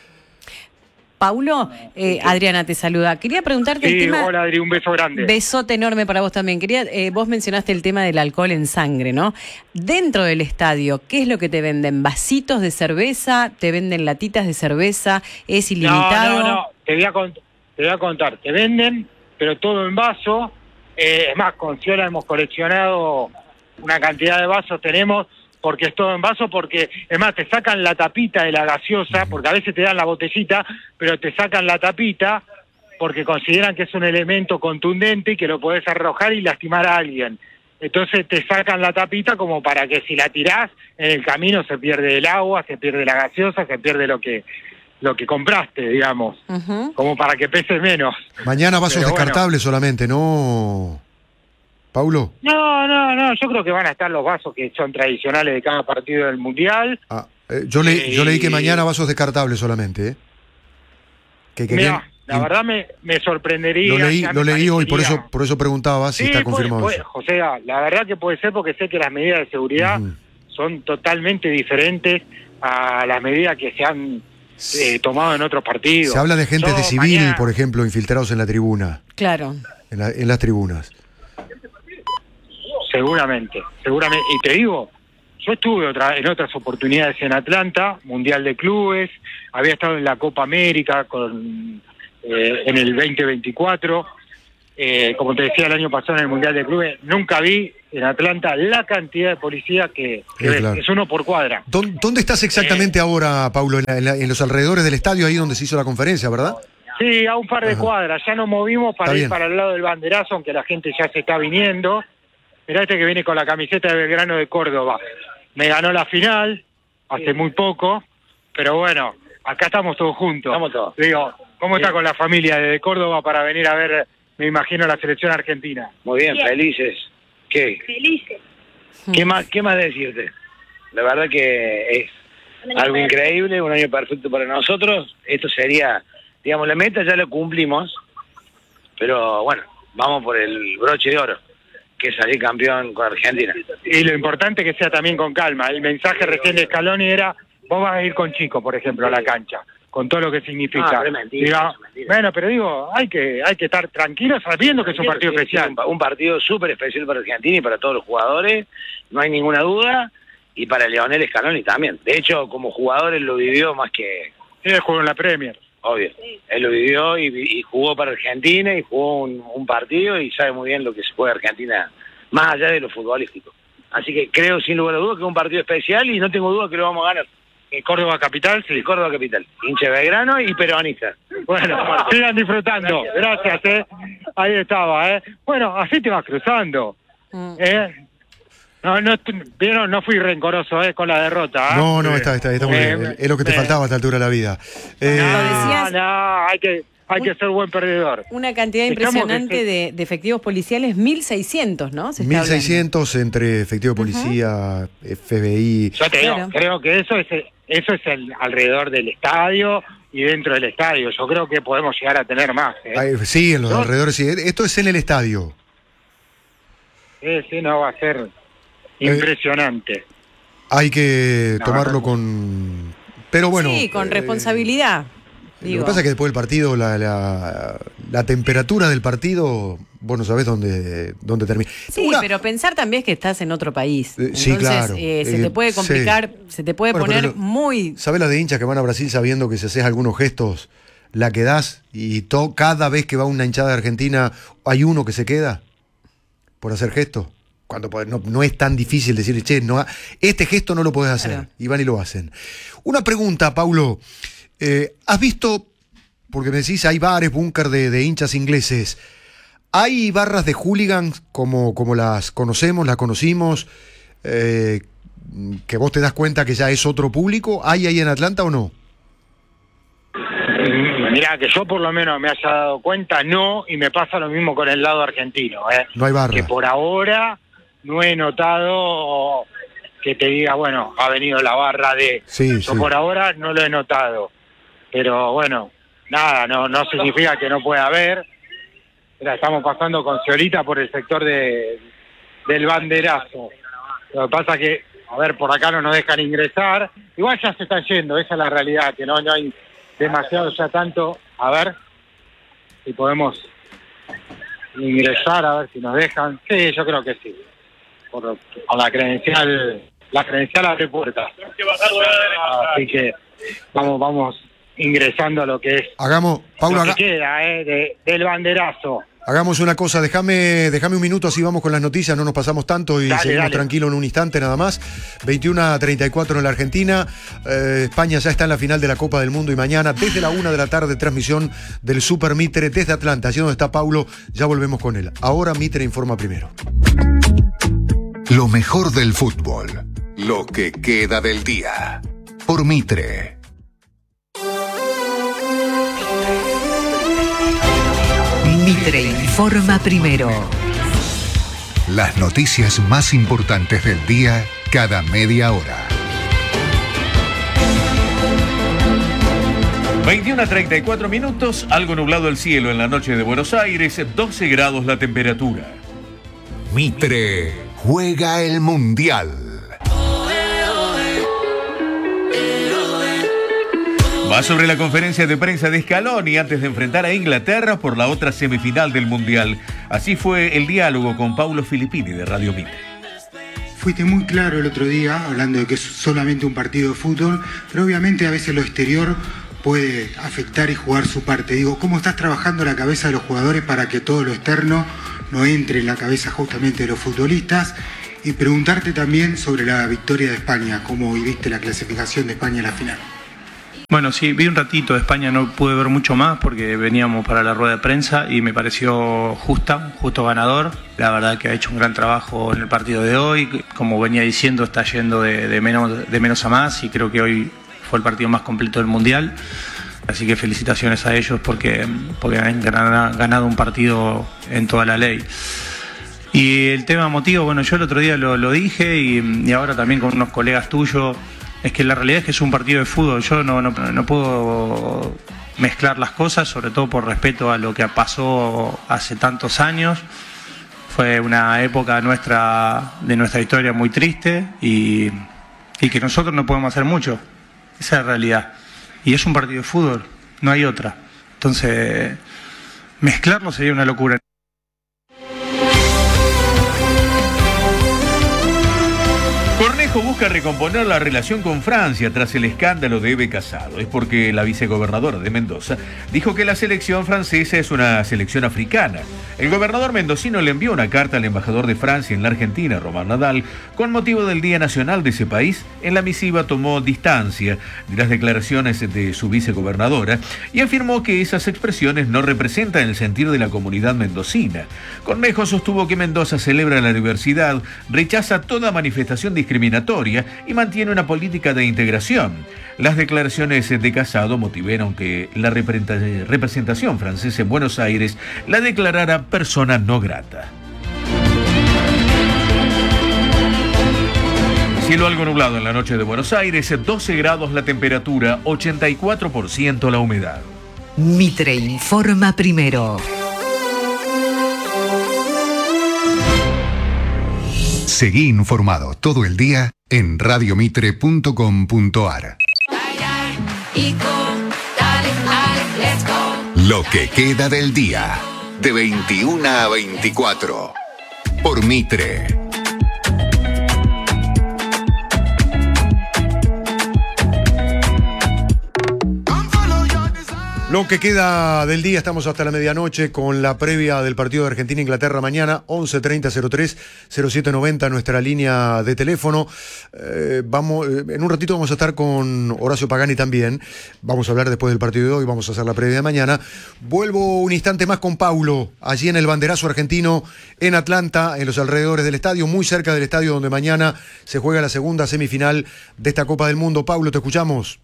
Paulo, eh, Adriana te saluda. Quería preguntarte el Sí, tema... hola Adri, un beso grande. Besote enorme para vos también. Quería, eh, vos mencionaste el tema del alcohol en sangre, ¿no? Dentro del estadio, ¿qué es lo que te venden? ¿Vasitos de cerveza? ¿Te venden latitas de cerveza? ¿Es ilimitado? No, no, no, te voy a, cont- te voy a contar. Te venden, pero todo en vaso. Eh, es más, con Ciola hemos coleccionado una cantidad de vasos, tenemos, porque es todo en vaso, porque, es más, te sacan la tapita de la gaseosa, porque a veces te dan la botellita, pero te sacan la tapita porque consideran que es un elemento contundente y que lo podés arrojar y lastimar a alguien. Entonces te sacan la tapita como para que si la tirás en el camino se pierde el agua, se pierde la gaseosa, se pierde lo que lo que compraste, digamos, Ujú. como para que pese menos. Mañana vasos Pero bueno. descartables solamente, ¿no? Paulo. No, no, no, yo creo que van a estar los vasos que son tradicionales de cada partido del Mundial. Ah, eh, yo, le, Eh, yo leí que mañana vasos descartables solamente, ¿eh? Que querían- Mira, la verdad me, me sorprendería. Lo leí, ya lo me leí hoy, por parecería. eso, por eso preguntaba si Sí, está puede- confirmado puede, eso. José, la verdad que puede ser porque sé que las medidas de seguridad Ujú. son totalmente diferentes a las medidas que se han eh, tomado en otros partidos. Se habla de gente Yo de civil, mañana- por ejemplo, infiltrados en la tribuna, Claro. en, la- en las tribunas. seguramente, seguramente. Y te digo, yo estuve otra, en otras oportunidades en Atlanta, Mundial de Clubes, había estado en la Copa América con eh, en el veinte veinticuatro, eh, como te decía el año pasado en el Mundial de Clubes, nunca vi en Atlanta la cantidad de policía que, que Sí, ves, claro. es uno por cuadra. ¿Dó- ¿Dónde estás exactamente Eh. ahora, Paulo? En, la- en la- en los alrededores del estadio, ahí donde se hizo la conferencia, ¿verdad? Sí, a un par de Ajá. cuadras, ya nos movimos para Está ir bien. para el lado del banderazo, aunque la gente ya se está viniendo. Mirá este que viene con la camiseta de Belgrano de Córdoba. Me ganó la final hace muy poco, pero bueno, acá estamos todos juntos. Estamos todos. Digo, ¿cómo está Bien. con la familia de Córdoba para venir a ver, me imagino, la selección argentina? Muy bien, Bien. felices. ¿Qué? Felices. ¿Qué más, qué más decirte? La verdad que es algo increíble, un año perfecto para nosotros. Esto sería, digamos, la meta ya lo cumplimos, pero bueno, vamos por el broche de oro, que es salir campeón con Argentina. Y lo importante es que sea también con calma. El mensaje recién de Scaloni era, vos vas a ir con Chico, por ejemplo, a la cancha, con todo lo que significa. Ah, pero es mentira, Diga, eso es mentira. bueno, pero digo, hay que hay que estar tranquilos sabiendo que es un partido Sí, sí, especial. Un, un partido súper especial para Argentina y para todos los jugadores, no hay ninguna duda, y para Leonel Scaloni también. De hecho, como jugador él lo vivió más que... Sí, él jugó en la Premier. Obvio, él lo vivió y, y jugó para Argentina y jugó un, un partido y sabe muy bien lo que se juega Argentina, más allá de lo futbolístico. Así que creo sin lugar a dudas que es un partido especial y no tengo duda que lo vamos a ganar. En Córdoba Capital, sí. Sí, Córdoba Capital, hincha Belgrano y peronista. Bueno, sigan disfrutando. Gracias, eh. Ahí estaba, eh. Bueno, así te vas cruzando. Mm. Eh. No, no, vieron, no fui rencoroso, eh, con la derrota. ¿eh? No, no, está, está, está muy Eh, bien. Es lo que te eh, faltaba a esta altura de la vida. Eh, Lo No, decías- no, hay que, hay que ser buen perdedor. Una cantidad Estamos impresionante que- de, de efectivos policiales, mil seiscientos, ¿no? Se está mil hablando. seiscientos entre efectivo de policía, F B I. Yo te digo, Claro. creo que eso es eso es el alrededor del estadio y dentro del estadio. Yo creo que podemos llegar a tener más. ¿eh? Ay, sí, en los ¿No? alrededores, sí. Esto es en el estadio. Sí, sí, no, va a ser impresionante. Hay que No, tomarlo no. con... Pero bueno... Sí, con eh, responsabilidad. Lo digo. que pasa es que después del partido, la, la, la temperatura del partido, vos no sabés dónde, dónde termina. Sí, Una- pero pensar también es que estás en otro país. Eh, sí, Entonces, claro. eh, se Eh, te puede sí. complicar, se te puede Bueno, poner pero lo- muy... ¿Sabés la de hinchas que van a Brasil sabiendo que si haces algunos gestos, la quedás? Y to- cada vez que va una hinchada de Argentina, hay uno que se queda por hacer gestos. Cuando podés- no, no es tan difícil decir, che, no, ha- este gesto no lo podés hacer. Claro. Y van y lo hacen. Una pregunta, Paulo. Eh, ¿Has visto, porque me decís, hay bares, búnker de, de hinchas ingleses? ¿Hay barras de hooligans como, como las conocemos, las conocimos, eh, que vos te das cuenta que ya es otro público? ¿Hay ahí en Atlanta o no? Mirá, que yo por lo menos me haya dado cuenta, no, y me pasa lo mismo con el lado argentino. ¿eh? No hay barra. Que por ahora no he notado que te diga, bueno, ha venido la barra de... Sí, yo sí. por ahora no lo he notado. Pero bueno, nada, no no significa que no pueda haber. Mira, estamos pasando con Ciolita por el sector de del banderazo. Lo que pasa que, a ver, por acá no nos dejan ingresar. Igual ya se están yendo, esa es la realidad, que no, no hay demasiado ya tanto. A ver si podemos ingresar, a ver si nos dejan. Sí, yo creo que sí. Por, con la credencial, la credencial abre puertas. Así que vamos, vamos ingresando a lo que es Hagamos, Paulo, lo que haga- queda, eh, de- del banderazo. hagamos una cosa, déjame déjame un minuto, así vamos con las noticias, no nos pasamos tanto y Dale, seguimos dale. tranquilos en un instante nada más. veintiuno a treinta y cuatro en la Argentina, eh, España ya está en la final de la Copa del Mundo y mañana desde la una de la tarde transmisión del Super Mitre desde Atlanta, allí donde está Paulo, ya volvemos con él. Ahora Mitre informa primero. Lo mejor del fútbol. Lo que queda del día. Por Mitre. Mitre informa primero. Las noticias más importantes del día cada media hora. veintiuno a treinta y cuatro minutos, algo nublado el cielo en la noche de Buenos Aires, doce grados la temperatura. Mitre juega el Mundial. Va sobre la conferencia de prensa de Scaloni antes de enfrentar a Inglaterra por la otra semifinal del Mundial. Así fue el diálogo con Paulo Filippini de Radio Mitre. fuiste muy claro el otro día, hablando de que es solamente un partido de fútbol, pero obviamente a veces lo exterior puede afectar y jugar su parte. Digo, ¿cómo estás trabajando la cabeza de los jugadores para que todo lo externo no entre en la cabeza justamente de los futbolistas? Y preguntarte también sobre la victoria de España, ¿cómo viviste la clasificación de España a la final? Bueno, sí, vi un ratito de España, no pude ver mucho más porque veníamos para la rueda de prensa y me pareció justa, justo ganador. La verdad que ha hecho un gran trabajo en el partido de hoy, como venía diciendo, está yendo de, de, menos, de menos a más y creo que hoy fue el partido más completo del Mundial. Así que felicitaciones a ellos porque, porque han ganado un partido en toda la ley. Y el tema emotivo, bueno, yo el otro día lo, lo dije y, y ahora también con unos colegas tuyos, es que la realidad es que es un partido de fútbol. Yo no, no, no puedo mezclar las cosas, sobre todo por respeto a lo que pasó hace tantos años. Fue una época nuestra, de nuestra historia muy triste y, y que nosotros no podemos hacer mucho. Esa es la realidad. Y es un partido de fútbol, no hay otra. Entonces, mezclarlo sería una locura. Cornejo busca recomponer la relación con Francia tras el escándalo de Eve Casado. Es porque la vicegobernadora de Mendoza dijo que la selección francesa es una selección africana. El gobernador mendocino le envió una carta al embajador de Francia en la Argentina, Román Nadal, con motivo del Día Nacional de ese país. En la misiva tomó distancia de las declaraciones de su vicegobernadora y afirmó que esas expresiones no representan el sentir de la comunidad mendocina. Cornejo sostuvo que Mendoza celebra la diversidad, rechaza toda manifestación discriminatoria y mantiene una política de integración. Las declaraciones de Casado motivaron que la representación francesa en Buenos Aires la declarara persona no grata. Cielo algo nublado en la noche de Buenos Aires, doce grados la temperatura, ochenta y cuatro por ciento la humedad. Mitre informa primero. Seguí informado todo el día en radio mitre punto com punto ar. Lo que queda del día, de veintiuna a veinticuatro, por Mitre. Lo que queda del día, estamos hasta la medianoche con la previa del partido de Argentina-Inglaterra mañana, once treinta cero tres cero siete noventa, nuestra línea de teléfono. Eh, vamos, en un ratito vamos a estar con Horacio Pagani también. Vamos a hablar después del partido de hoy, vamos a hacer la previa de mañana. Vuelvo un instante más con Paulo, allí en el banderazo argentino en Atlanta, en los alrededores del estadio, muy cerca del estadio donde mañana se juega la segunda semifinal de esta Copa del Mundo. Paulo, te escuchamos.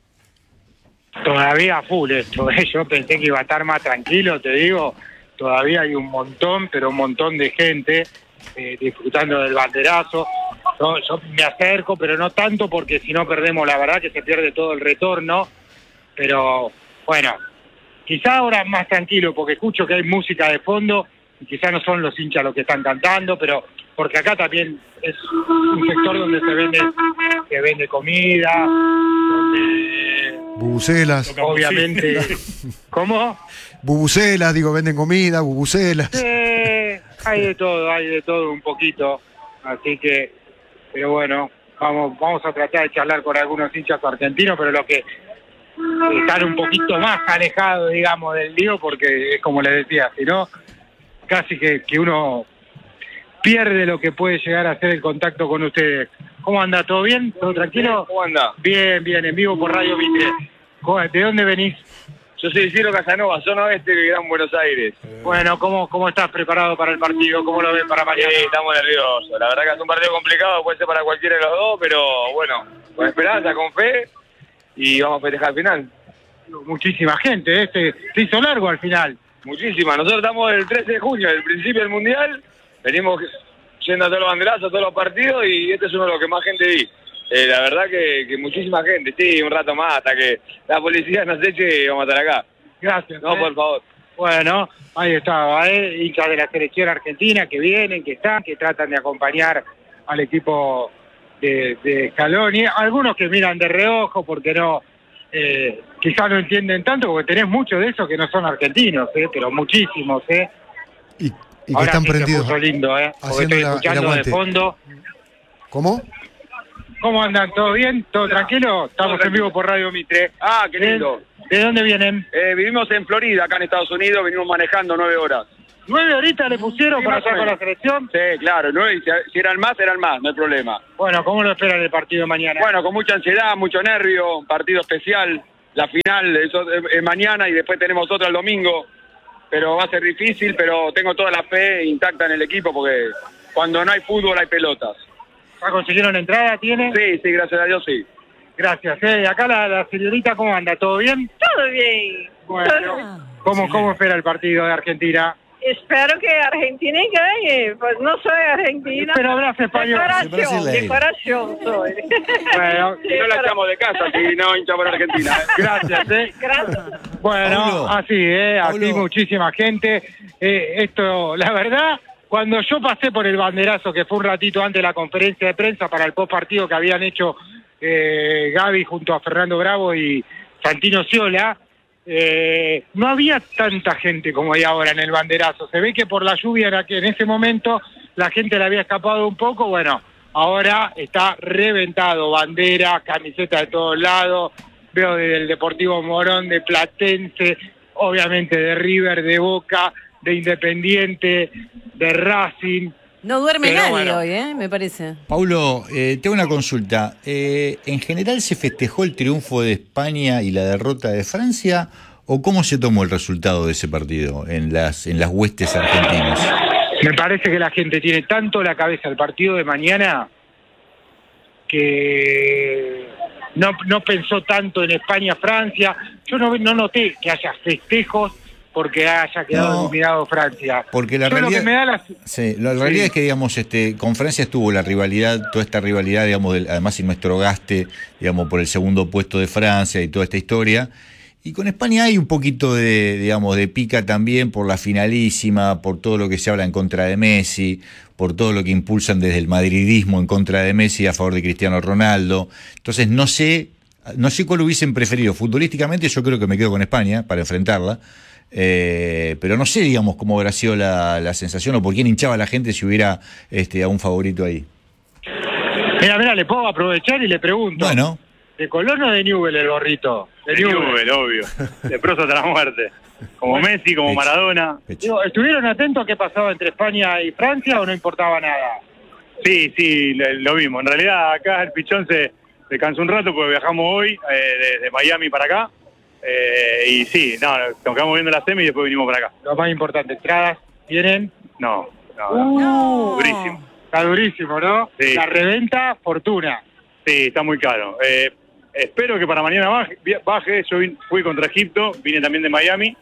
Todavía a full esto, ¿eh? Yo pensé que iba a estar más tranquilo, te digo, todavía hay un montón, pero un montón de gente eh, disfrutando del banderazo. Yo, yo me acerco, pero no tanto porque si no perdemos, la verdad que se pierde todo el retorno, pero bueno, quizá ahora más tranquilo porque escucho que hay música de fondo y quizá no son los hinchas los que están cantando, pero porque acá también es un sector donde se vende, se vende comida, donde bubucelas. Obviamente. ¿Cómo? Bubucelas, digo, venden comida, bubucelas. Eh, hay de todo, hay de todo un poquito. Así que, pero bueno, vamos, vamos a tratar de charlar con algunos hinchas argentinos, pero los que están un poquito más alejados, digamos, del lío, porque es como les decía, si no, casi que, que uno pierde lo que puede llegar a ser el contacto con ustedes. ¿Cómo anda? ¿Todo bien? ¿Todo tranquilo? ¿Cómo anda? Bien, bien, en vivo por Radio Mitre. ¿De dónde venís? Yo soy Isidro Casanova, zona oeste de Gran Buenos Aires. Bueno, ¿cómo, cómo estás preparado para el partido? ¿Cómo lo ven para mañana? Sí, estamos nerviosos. La verdad que es un partido complicado, puede ser para cualquiera de los dos, pero bueno, con esperanza, con fe, y vamos a festejar al final. Muchísima gente, ¿eh? Se, se hizo largo al final. Muchísima. Nosotros estamos el trece de junio, el principio del Mundial. Venimos yendo a todos los banderazos, a todos los partidos, y este es uno de los que más gente vi. Eh, la verdad que, que muchísima gente, sí, un rato más hasta que la policía nos eche y vamos a estar acá. Gracias. No, eh. por favor. Bueno, ahí estaba, ¿eh? Hinchas de la selección argentina que vienen, que están, que tratan de acompañar al equipo de, de Scaloni. Algunos que miran de reojo porque no, eh, quizás no entienden tanto, porque tenés muchos de esos que no son argentinos, ¿eh? Pero muchísimos, ¿eh? Y, y que Ahora están sí prendidos. Se puso lindo, ¿eh? Porque Haciendo estoy la, escuchando de fondo. ¿Cómo? ¿Cómo andan? ¿Todo bien? ¿Todo tranquilo? Estamos en vivo por Radio Mitre. Ah, qué lindo. ¿De, ¿de dónde vienen? Eh, vivimos en Florida, acá en Estados Unidos, venimos manejando nueve horas. ¿Nueve horitas le pusieron Sí, para más o estar con la menos. selección? Sí, claro, nueve, si, si eran más, eran más, no hay problema. Bueno, ¿cómo lo esperan el partido de mañana? Bueno, con mucha ansiedad, mucho nervio, un partido especial, la final eso es, es mañana y después tenemos otra el domingo, pero va a ser difícil, pero tengo toda la fe intacta en el equipo porque cuando no hay fútbol hay pelotas. ¿Ya consiguieron entrada? ¿Tiene? Sí, sí, gracias a Dios, sí. Gracias. ¿eh? Acá la, la señorita, ¿cómo anda? ¿Todo bien? Todo bien. Bueno, ¿cómo, ¿cómo espera el partido de Argentina? Espero que Argentina gane, pues no soy argentina. Pero hablas español. Declaración, declaración soy. Bueno, y no la echamos de casa, si no hincha por Argentina. ¿eh? Gracias, ¿eh? Gracias. Bueno, Paulo. así, ¿eh? Aquí Paulo. muchísima gente. Eh, esto, la verdad, cuando yo pasé por el banderazo, que fue un ratito antes de la conferencia de prensa para el post partido que habían hecho eh, Gaby junto a Fernando Bravo y Santino Sciola, eh, no había tanta gente como hay ahora en el banderazo. Se ve que por la lluvia era que en ese momento la gente le había escapado un poco. Bueno, ahora está reventado, bandera, camiseta de todos lados. Veo del Deportivo Morón, de Platense, obviamente de River, de Boca, de Independiente, de Racing. No duerme Pero nadie bueno. hoy, ¿eh? Me parece. Paulo, eh, tengo una consulta. Eh, ¿En general se festejó el triunfo de España y la derrota de Francia? ¿O cómo se tomó el resultado de ese partido en las, en las huestes argentinas? Me parece que la gente tiene tanto la cabeza el partido de mañana que no, no pensó tanto en España-Francia. Yo no, no noté que haya festejos porque haya quedado No, eliminado Francia. Porque la Yo realidad, lo que me da la... sí, la Sí. realidad es que, digamos, este, con Francia estuvo la rivalidad, toda esta rivalidad, digamos, del- además y nuestro gaste, digamos, por el segundo puesto de Francia y toda esta historia. Y con España hay un poquito de, digamos, de pica también por la finalísima, por todo lo que se habla en contra de Messi, por todo lo que impulsan desde el madridismo en contra de Messi a favor de Cristiano Ronaldo. Entonces no sé, no sé cuál hubiesen preferido. Futbolísticamente yo creo que me quedo con España para enfrentarla. Eh, pero no sé, digamos, cómo habrá sido la, la sensación o por quién hinchaba la gente si hubiera este, a un favorito ahí. Mira, mira, le puedo aprovechar y le pregunto. Bueno. ¿De Colón o de Newell el gorrito? De Newell, obvio. De prosa hasta la muerte. Como Messi, como Maradona. Digo, ¿estuvieron atentos a qué pasaba entre España y Francia o no importaba nada? Sí, sí, lo, lo vimos. En realidad acá el pichón se, se cansó un rato porque viajamos hoy eh, desde Miami para acá. Eh, y sí, no, nos quedamos viendo la semi y después vinimos para acá. Lo más importante, ¿entradas tienen? No, no, no. Uh, Durísimo. Está durísimo, ¿no? Sí. La reventa, fortuna. Sí, está muy caro. Eh, espero que para mañana baje. baje. Yo vin- fui contra Egipto, vine también de Miami.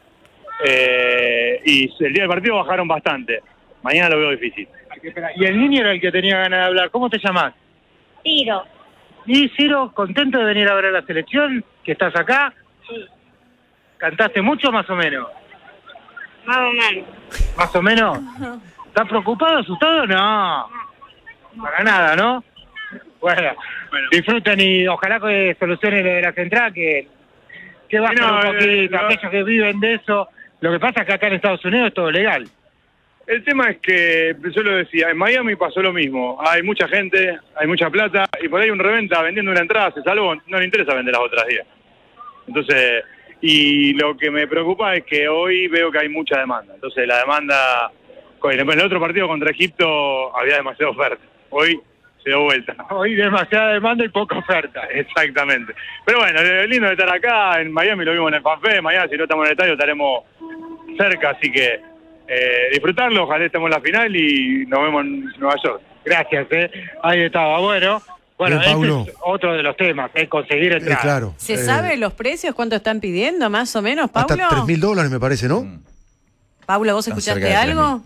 Eh, y el día del partido bajaron bastante. Mañana lo veo difícil. Hay que esperar. Y el niño era el que tenía ganas de hablar. ¿Cómo te llamas? Tiro. Y Ciro, ¿contento de venir a ver a la selección? ¿Que estás acá? Sí. ¿Cantaste mucho más o menos? Más o menos. ¿Más o menos? ¿Estás preocupado, asustado? No. Para nada, ¿no? Bueno, disfruten y ojalá que solucionen lo de la central, que, que bajen No, un eh, poquito, no. aquellos que viven de eso. Lo que pasa es que acá en Estados Unidos es todo legal. El tema es que, yo lo decía, en Miami pasó lo mismo. Hay mucha gente, hay mucha plata, y por ahí un reventa vendiendo una entrada se salvó, no le interesa vender las otras días. Entonces, y lo que me preocupa es que hoy veo que hay mucha demanda. Entonces, la demanda, en el otro partido contra Egipto había demasiada oferta. Hoy se dio vuelta. Hoy demasiada demanda y poca oferta. Exactamente. Pero bueno, es lindo de estar acá, en Miami lo vimos en el FanFest, mañana si no estamos en el estadio estaremos cerca, así que eh, disfrutarlo, ojalá estemos en la final y nos vemos en Nueva York. Gracias, eh. Ahí estaba, bueno. Bueno, Bien, ese Paulo. es otro de los temas, es conseguir Eh, entrar. claro. ¿Se Eh, sabe los precios? ¿Cuánto están pidiendo, más o menos, Hasta Paulo? tres mil dólares me parece, ¿no? Paulo, ¿vos Están escuchaste cerca de algo?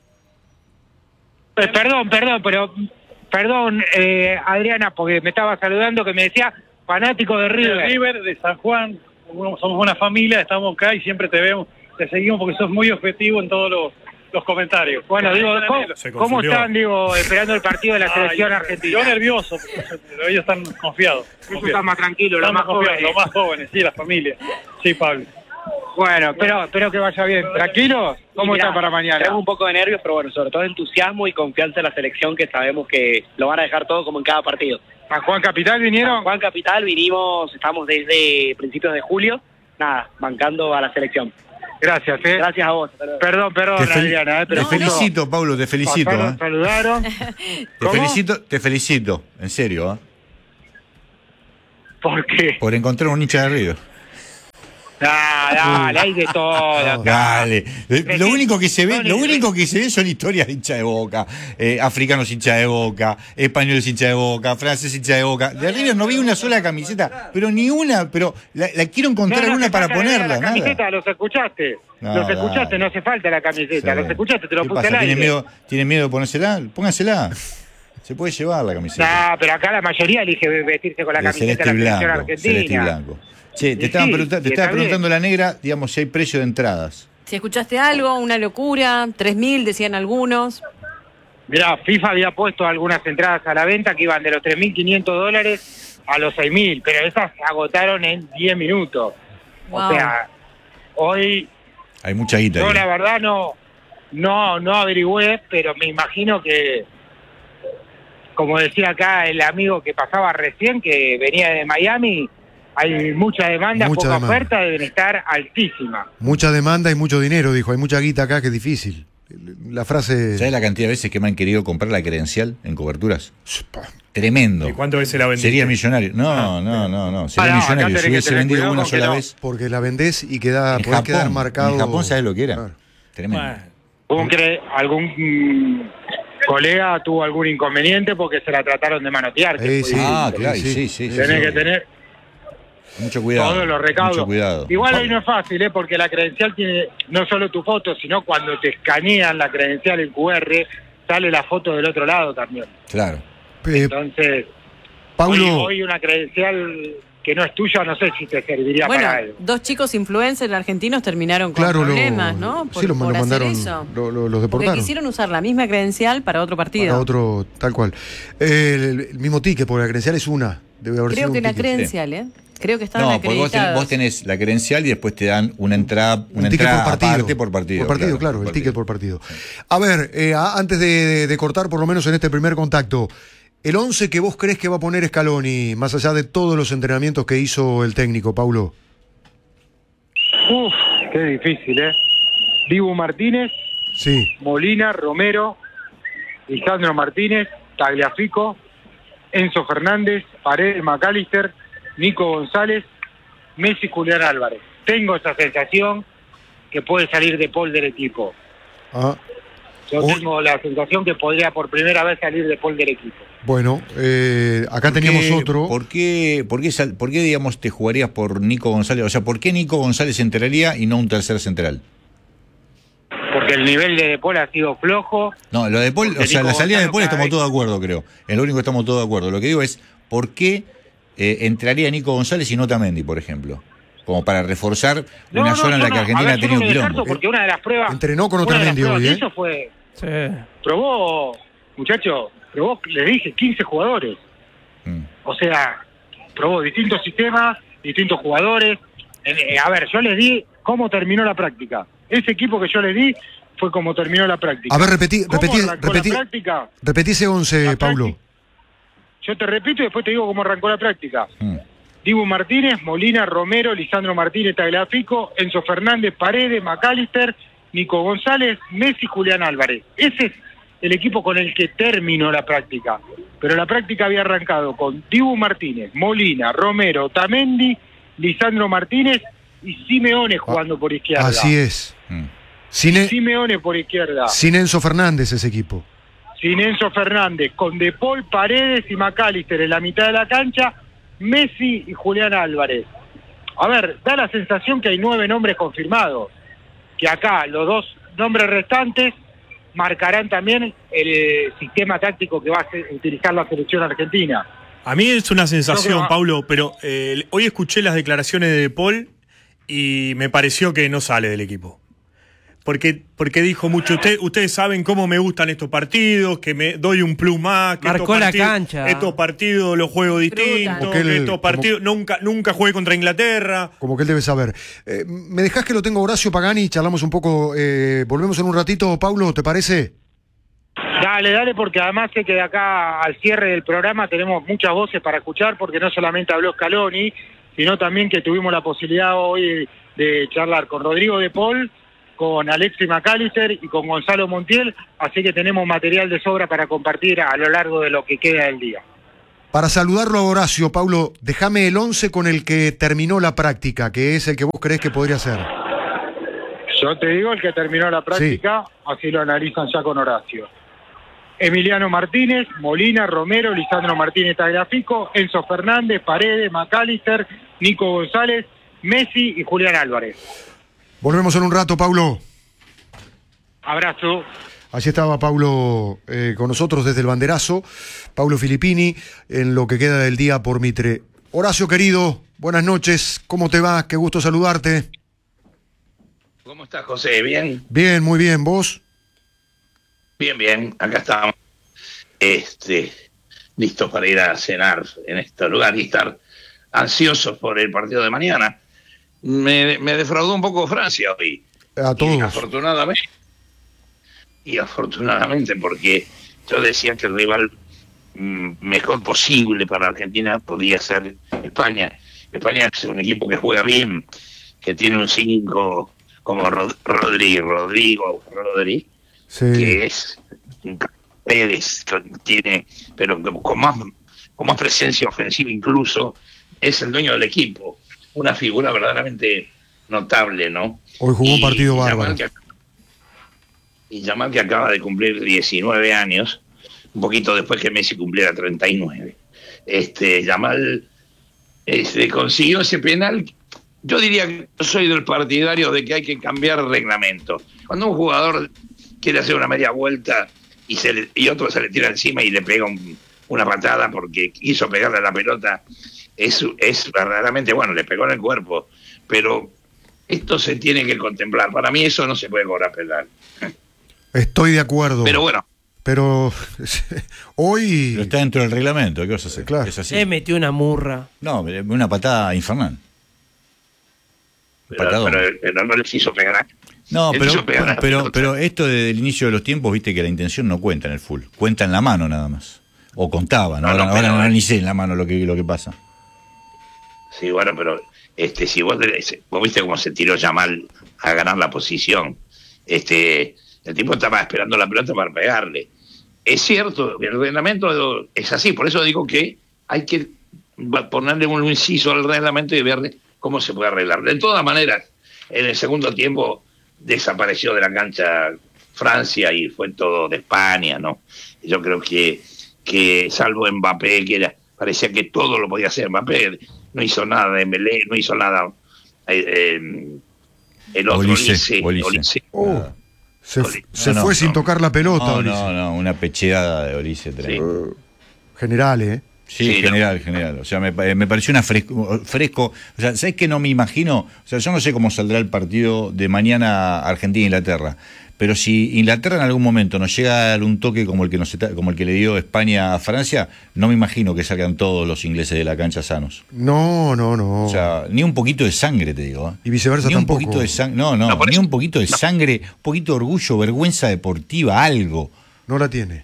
Eh, perdón, perdón, pero perdón, eh, Adriana, porque me estaba saludando que me decía fanático de River. River, de San Juan, somos una familia, estamos acá y siempre te vemos, te seguimos porque sos muy objetivo en todos los, los comentarios. Bueno, digo, ¿cómo, Se ¿cómo confundió. están, digo, esperando el partido de la selección Ay, argentina? Yo nervioso, pero ellos están confiados. Ellos están más tranquilos, los Estamos más jóvenes. confiados, Los más jóvenes, sí, la familia. Sí, Pablo. Bueno, espero, espero que vaya bien. ¿Tranquilos? ¿Cómo Mirá, está para mañana? Tenemos un poco de nervios, pero bueno, sobre todo entusiasmo y confianza en la selección, que sabemos que lo van a dejar todo como en cada partido. ¿A Juan Capital vinieron? A Juan Capital vinimos, estamos desde principios de julio, nada, bancando a la selección. Gracias, ¿eh? Gracias a vos. Perdón, perdón, Te, fel- Adriana, ¿eh? Pero te felicito, Paulo, te felicito. pasaron, ¿eh? saludaron. Te ¿Cómo? felicito, te felicito, en serio. ¿eh? ¿Por qué? Por encontrar un hincha de River. Ah, dale, hay de todo. Dale. Eh, Lo único que se ve, Tony, lo único que se ve son historias de hincha de Boca, eh, africanos hincha de Boca, españoles hincha de Boca, franceses hincha de Boca. De River no vi una sola camiseta, pero ni una, pero la, la quiero encontrar No, no alguna hace para falta agregar ponerla, la nada. camiseta, los escuchaste. No, los escuchaste, dale. no hace falta la camiseta. Sí. Los escuchaste, te lo ¿Qué puse pasa? al aire. ¿Tienen miedo, ¿Tienen miedo de ponérsela? Póngansela. Se puede llevar la camiseta. No, pero acá la mayoría elige vestirse con la De camiseta de celeste y la selección blanco. Celeste y argentina. blanco. Che, te Y estaban sí, pregunta- te y estaba está bien. preguntando la negra, digamos, si hay precio de entradas. Si escuchaste algo, una locura, tres mil decían algunos. Mirá, FIFA había puesto algunas entradas a la venta que iban de los tres mil quinientos dólares a los seis mil, pero esas se agotaron en diez minutos. Wow. O sea, hoy Hay mucha guita yo ahí. la verdad no, no, no averigüé, pero me imagino que, como decía acá el amigo que pasaba recién, que venía de Miami, hay mucha demanda, Mucha poca demanda. oferta, deben estar altísimas. Mucha demanda y mucho dinero, dijo. Hay mucha guita acá que es difícil. La frase... ¿Sabes la cantidad de veces que me han querido comprar la credencial en coberturas? Tremendo. ¿Y cuántas veces la vendiste? Sería millonario. No, no, no, no. Sería Ah, no, acá millonario. tenés Si que hubiese tener vendido cuidado una con que sola no, vez. Porque la vendés y queda, En podés Japón, quedar marcado. en Japón, ¿sabes lo que era? Claro. Tremendo. ¿Un cre- ¿Algún mm, colega tuvo algún inconveniente porque se la trataron de manotear? que Eh, fue sí, Ah, difícil. claro, sí, sí. sí, Tenés sí. que tener Mucho cuidado. todos los recaudos. Mucho cuidado. Igual hoy no es fácil, ¿eh? Porque la credencial tiene no solo tu foto, sino cuando te escanean la credencial en Q R, sale la foto del otro lado también. Claro. Eh, Entonces, Paulo, hoy, hoy una credencial que no es tuya, no sé si te serviría Bueno, para algo. dos chicos influencers argentinos terminaron con claro, lo, problemas, ¿no? sí, lo, lo hacer mandaron, eso. lo- lo- los Porque deportaron. quisieron usar la misma credencial para otro partido. Para otro, tal cual. Eh, el, el mismo ticket, porque la credencial es una. Debe haber Creo sido que un la ticket. credencial, ¿eh? Creo que estaban No, porque vos tenés, acreditados. vos tenés la credencial y después te dan una entrada, una Un ticket entrada por partido. aparte por partido. Por partido, claro, por el partido. ticket por partido. A ver, eh, a- antes de, de- de cortar, por lo menos en este primer contacto, el once que vos crees que va a poner Scaloni, más allá de todos los entrenamientos que hizo el técnico, Paulo. Uf, qué difícil, ¿eh? Dibu Martínez, Sí. Molina, Romero, Lisandro Martínez, Tagliafico, Enzo Fernández, Paredes, McAllister, Nico González, Messi, Julián Álvarez. Tengo esa sensación que puede salir de Paul del equipo. Ah, Yo Oh. tengo la sensación que podría por primera vez salir de Paul del equipo. bueno, eh, acá ¿Por teníamos qué- otro. ¿Por qué, por, qué, sal- por qué, digamos, te jugarías por Nico González? O sea, ¿por qué Nico González entraría y no un tercer central? Porque el nivel de De Paul ha sido flojo. No, lo de Paul, Porque o sea, Nico la salida de Gonzalo Paul cada estamos vez- todos de acuerdo, creo. En lo único que estamos todos de acuerdo. Lo que digo es, ¿por qué eh, entraría Nico González y no Tamendi, por ejemplo? Como para reforzar No, una no, zona en yo la que no. Argentina A ver, ha yo tenido no lo descarto quilombo. porque una de las pruebas. Entrenó con una de las Otamendi pruebas hoy, que ¿eh? hizo fue. Sí. Probó, muchacho, probó, les dije, quince jugadores. Mm. O sea, probó distintos sistemas, distintos jugadores. En- eh, a ver, yo les di cómo terminó la práctica. Ese equipo que yo les di fue como terminó la práctica. A ver, repetí, ¿Cómo repetí, arrancó repetí, la práctica? repetí ese once, Paulo. Yo te repito y después te digo cómo arrancó la práctica. Mm. Dibu Martínez, Molina, Romero, Lisandro Martínez, Tagliafico, Enzo Fernández, Paredes, McAllister, Nico González, Messi, Julián Álvarez. Ese es el equipo con el que terminó la práctica. Pero la práctica había arrancado con Dibu Martínez, Molina, Romero, Otamendi, Lisandro Martínez y Simeone jugando por izquierda. Así es. Mm. Sin, E- Simeone por izquierda. sin Enzo Fernández ese equipo. Sin Enzo Fernández, con De Paul, Paredes y McAllister en la mitad de la cancha, Messi y Julián Álvarez. A ver, da la sensación que hay nueve nombres confirmados, que acá los dos nombres restantes marcarán también el eh, sistema táctico que va a se- utilizar la selección argentina. A mí es una Creo sensación, que- Paulo, pero eh, hoy escuché las declaraciones de De Paul y me pareció que no sale del equipo. porque, porque dijo mucho, usted, ustedes saben cómo me gustan estos partidos, que me doy un plus más, que Marcó estos la partidos, cancha. estos partidos los juego distintos, él- que estos como- partidos nunca, nunca jugué contra Inglaterra. Como que él debe saber. Eh, ¿Me dejás que lo tengo Horacio Pagani? Charlamos un poco, eh, volvemos en un ratito, Paulo, ¿te parece? Dale, dale, porque además sé que de acá al cierre del programa tenemos muchas voces para escuchar, porque no solamente habló Scaloni, sino también que tuvimos la posibilidad hoy de charlar con Rodrigo de Paul, con Alexis McAllister y con Gonzalo Montiel, así que tenemos material de sobra para compartir a lo largo de lo que queda del día. Para saludarlo a Horacio, Paulo, déjame el once con el que terminó la práctica, que es el que vos creés que podría ser. Yo te digo el que terminó la práctica, así lo analizan ya con Horacio. Emiliano Martínez, Molina, Romero, Lisandro Martínez Tagliafico, Enzo Fernández, Paredes, McAllister, Nico González, Messi y Julián Álvarez. Volvemos en un rato, Paulo. Abrazo. Allí estaba Paulo eh, con nosotros desde el banderazo, Paulo Filippini, en lo que queda del día por Mitre. Horacio, querido, buenas noches, ¿cómo te va? Qué gusto saludarte. ¿Cómo estás, José? ¿Bien? Bien, muy bien, ¿vos? Bien, bien, acá estamos. Este, listos para ir a cenar en este lugar y estar ansiosos por el partido de mañana. Me, me defraudó un poco Francia hoy. A todos. Y afortunadamente. Y afortunadamente, porque yo decía que el rival mm, mejor posible para Argentina podía ser España. España es un equipo que juega bien, que tiene un cinco como Rod- Rodri, Rodrigo, Rodri, Sí. que es un Pérez, que tiene, pero con más, con más presencia ofensiva incluso, es el dueño del equipo. Una figura verdaderamente notable, ¿no? Hoy jugó un partido bárbaro. Yamal que, y Yamal que acaba de cumplir diecinueve años, un poquito después que Messi cumpliera treinta y nueve. Este, Yamal este, consiguió ese penal. Yo diría que yo soy del partidario de que hay que cambiar el reglamento. Cuando un jugador quiere hacer una media vuelta y, se le, y otro se le tira encima y le pega un, una patada porque quiso pegarle a la pelota, es, es verdaderamente, bueno, le pegó en el cuerpo, pero esto se tiene que contemplar. Para mí eso no se puede cobrar penal. Estoy de acuerdo. Pero bueno. Pero hoy... Pero está dentro del reglamento, ¿qué vas a hacer? Claro. Es así. Le metió una murra. No, una patada infernal. Pero, pero, pero no les hizo pegar. No, Él pero, hizo pegar a la pero, pelota. pero esto desde el inicio de los tiempos, viste que la intención no cuenta en el full, cuenta en la mano nada más. O contaba, ¿no? No, no, ahora, ahora pero- no ni sé en la mano lo que, lo que pasa. Sí, bueno, pero este, si vos, vos viste cómo se tiró Yamal a ganar la posición, este, el tipo estaba esperando la pelota para pegarle. Es cierto, el reglamento es así, por eso digo que hay que ponerle un inciso al reglamento y ver cómo se puede arreglar. De todas maneras, en el segundo tiempo desapareció de la cancha Francia y fue todo de España, ¿no? Yo creo que, que salvo Mbappé, que era, parecía que todo lo podía hacer Mbappé, no hizo nada de Dembélé, no hizo nada eh, eh, el otro Olise, Olise, Olise. Olise. Oh, se, se No, fue no, sin no. tocar la pelota, No, Ulises. no, no, una pecheada de Olise tremenda. General, ¿eh? Sí, Sí, general, general. O sea, me, pa- me pareció una fresco, fresco. O sea, ¿sabes qué? No me imagino. O sea, yo no sé cómo saldrá el partido de mañana Argentina-Inglaterra. Pero si Inglaterra en algún momento nos llega a dar un toque como el que nos está- como el que le dio España a Francia, no me imagino que salgan todos los ingleses de la cancha sanos. No, no, no. O sea, ni un poquito de sangre, te digo. ¿eh? Y viceversa Ni un tampoco. poquito de sangre. No, no, ni un poquito de sangre, un poquito de orgullo, vergüenza deportiva, algo. No la tiene.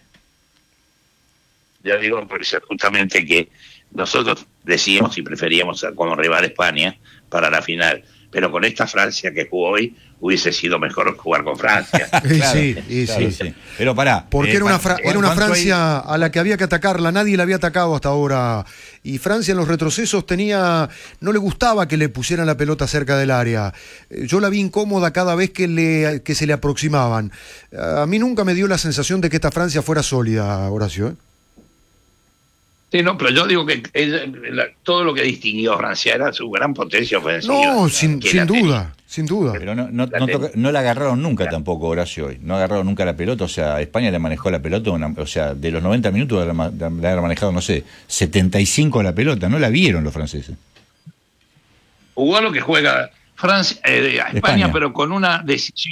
Yo digo por eso, justamente que nosotros decíamos y preferíamos a- como rival a España para la final, pero con esta Francia que jugó hoy hubiese sido mejor jugar con Francia. Y sí, y claro, sí. sí. Pero pará. Porque eh, era una, pa- Fra- era una ¿cuánto hay? Francia a la que había que atacarla, nadie la había atacado hasta ahora. Y Francia en los retrocesos tenía, no le gustaba que le pusieran la pelota cerca del área. Eh, Yo la vi incómoda cada vez que, le, que se le aproximaban. A mí nunca me dio la sensación de que esta Francia fuera sólida, Horacio. ¿eh? Sí, no, pero yo digo que ella- la- todo lo que distinguió a Francia era su gran potencia ofensiva. No, sin, que sin la tenía. duda, sin duda. Pero no, no, no, toca- no la agarraron nunca tampoco, Horacio, hoy. No agarraron nunca la pelota. O sea, España le manejó la pelota. Una- o sea, de los noventa minutos de haber de haber manejado, no sé, setenta y cinco la pelota. No la vieron los franceses. Jugó a lo que juega Francia, eh, a España, España. pero con una decisión,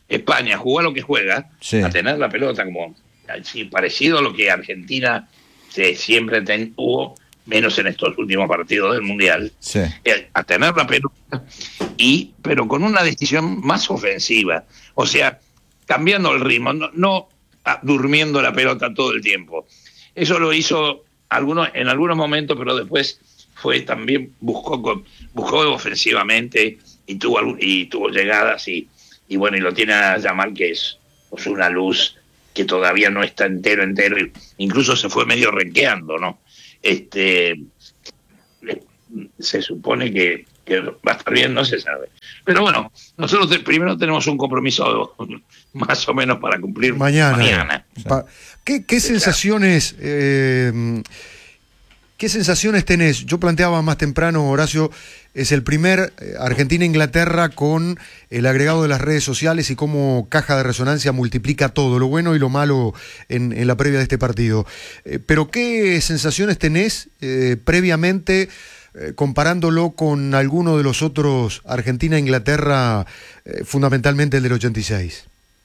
España juega lo que juega, Sí. a tener la pelota como así, parecido a lo que Argentina eh, siempre ten- tuvo, menos en estos últimos partidos del Mundial, Sí. eh, a tener la pelota, y pero con una decisión más ofensiva, o sea, cambiando el ritmo, no, no ah, durmiendo la pelota todo el tiempo. Eso lo hizo algunos, en algunos momentos, pero después fue también, buscó, con- buscó ofensivamente y tuvo, algún- y tuvo llegadas y, y bueno, y lo tiene a Yamal, que es pues, una luz que todavía no está entero, entero, incluso se fue medio renqueando, ¿no? Este, eh, se supone que, que va a estar bien, no se sabe. Pero bueno, nosotros te- primero tenemos un compromiso más o menos para cumplir Mañana. mañana. Pa- ¿Qué, qué sensaciones, eh, qué sensaciones tenés? Yo planteaba más temprano, Horacio, es el primer eh, Argentina-Inglaterra con el agregado de las redes sociales y cómo caja de resonancia multiplica todo, lo bueno y lo malo en, en la previa de este partido. Eh, pero ¿qué sensaciones tenés eh, previamente eh, comparándolo con alguno de los otros Argentina-Inglaterra, eh, fundamentalmente el del ochenta y seis?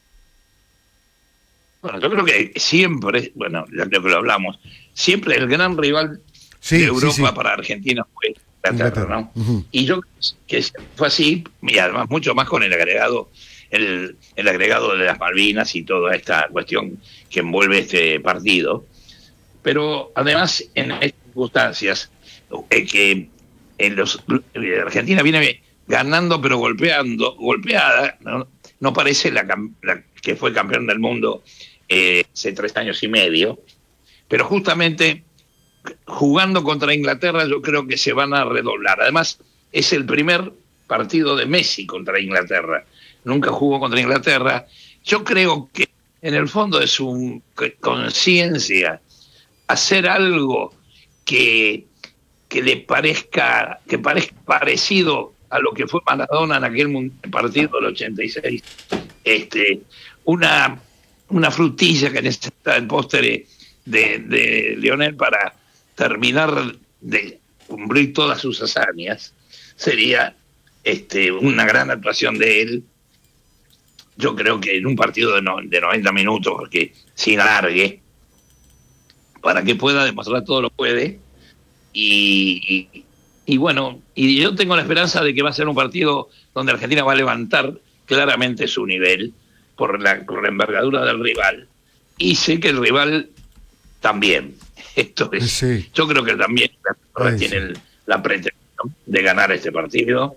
Bueno, yo creo que siempre, bueno, ya creo que lo hablamos, siempre el gran rival Sí, de sí, Europa sí. para Argentina fue Inglaterra, ¿no? Ujú. Y yo creo que fue así, y además mucho más con el agregado, el, el agregado de las Malvinas y toda esta cuestión que envuelve este partido. Pero además, en estas circunstancias, eh, que en los, eh, Argentina viene ganando pero golpeando, golpeada, no, no parece la, cam- la que fue campeón del mundo eh, hace tres años y medio, pero justamente jugando contra Inglaterra yo creo que se van a redoblar. Además, es el primer partido de Messi contra Inglaterra. Nunca jugó contra Inglaterra. Yo creo que en el fondo es su conciencia hacer algo que, que le parezca, que parezca parecido a lo que fue Maradona en aquel mun- partido del ochenta y seis. Este, una, una frutilla que necesita el póster de, de Lionel para terminar de cumplir todas sus hazañas, sería este, una gran actuación de él. Yo creo que en un partido de, no, de noventa minutos, porque sin alargue, para que pueda demostrar todo lo puede. Y, y, y bueno, y yo tengo la esperanza de que va a ser un partido donde Argentina va a levantar claramente su nivel por la, por la envergadura del rival. Y sé que el rival también. Esto es, Sí. yo creo que también Ay, tiene sí. el- la pretensión de ganar este partido.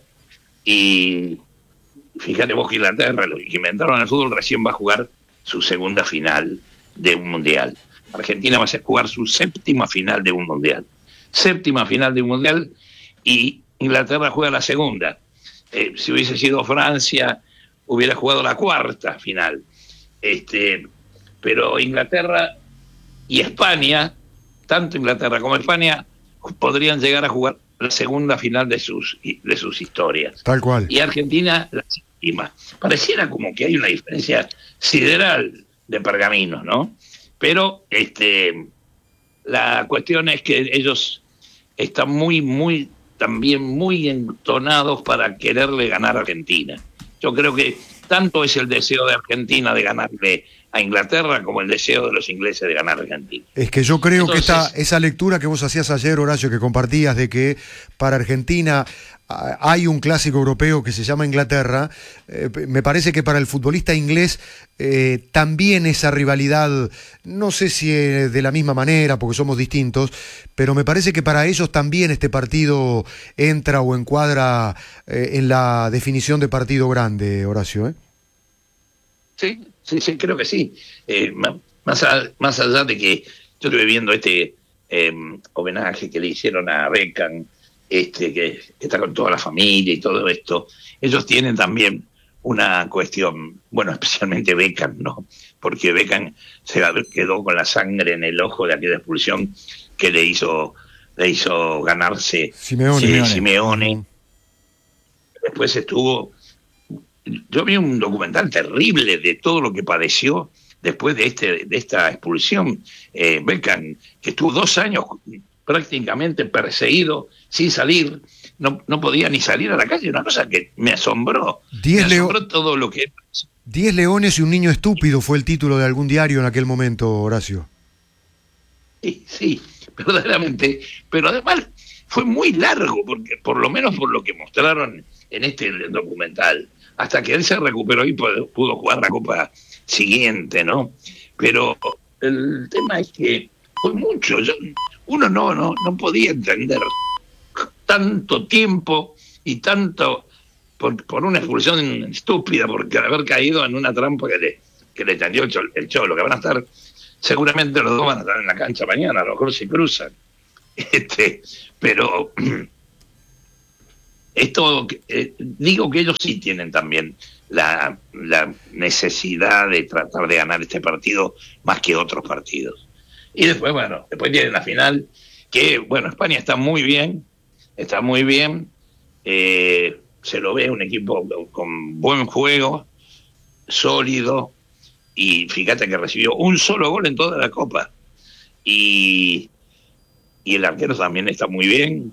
Y fíjate vos que Inglaterra, los que inventaron el fútbol, recién va a jugar su segunda final de un mundial. Argentina va a jugar su séptima final de un mundial. Séptima final de un mundial, y Inglaterra juega la segunda. Eh, si hubiese sido Francia, hubiera jugado la cuarta final. Este, pero Inglaterra y España, tanto Inglaterra como España, podrían llegar a jugar la segunda final de sus, de sus historias. Tal cual. Y Argentina la séptima. Pareciera como que hay una diferencia sideral de pergaminos, ¿no? Pero este, la cuestión es que ellos están muy, muy, también muy entonados para quererle ganar a Argentina. Yo creo que tanto es el deseo de Argentina de ganarle a Inglaterra como el deseo de los ingleses de ganar a Argentina. Es que yo creo Entonces- que esta, esa lectura que vos hacías ayer, Horacio, que compartías de que para Argentina ah, hay un clásico europeo que se llama Inglaterra, eh, me parece que para el futbolista inglés eh, también esa rivalidad, no sé si eh, de la misma manera, porque somos distintos, pero me parece que para ellos también este partido entra o encuadra eh, en la definición de partido grande, Horacio, ¿eh? Sí, sí, sí, creo que sí. Eh, ma- más, a- más allá de que yo estuve viendo este eh, homenaje que le hicieron a Beckham, este, que, que está con toda la familia y todo esto, ellos tienen también una cuestión, bueno, especialmente Beckham, ¿no? Porque Beckham se quedó con la sangre en el ojo de aquella expulsión que le hizo, le hizo ganarse Simeone. sí, Simeone. Simeone. Después estuvo... Yo vi un documental terrible de todo lo que padeció después de este de esta expulsión. Eh, Beckham, que estuvo dos años prácticamente perseguido, sin salir, no, no podía ni salir a la calle, una cosa que me asombró. Diez me leo- asombró todo lo que Diez leones y un niño estúpido fue el título de algún diario en aquel momento, Horacio. Sí, sí, verdaderamente. Pero además fue muy largo, porque por lo menos por lo que mostraron en este documental, hasta que él se recuperó y pudo, pudo jugar la Copa siguiente, ¿no? Pero el tema es que fue mucho. Yo, uno no, no, no podía entender tanto tiempo y tanto por, por una expulsión estúpida, por haber caído en una trampa que le, que le tendió el Cholo, el Cholo, que van a estar, seguramente los dos van a estar en la cancha mañana, a lo mejor se cruzan. Este, pero esto, eh, digo que ellos sí tienen también la, la necesidad de tratar de ganar este partido más que otros partidos. Y después, bueno, después tienen la final, que, bueno, España está muy bien, está muy bien, eh, se lo ve un equipo con buen juego, sólido, y fíjate que recibió un solo gol en toda la Copa. Y, y el arquero también está muy bien,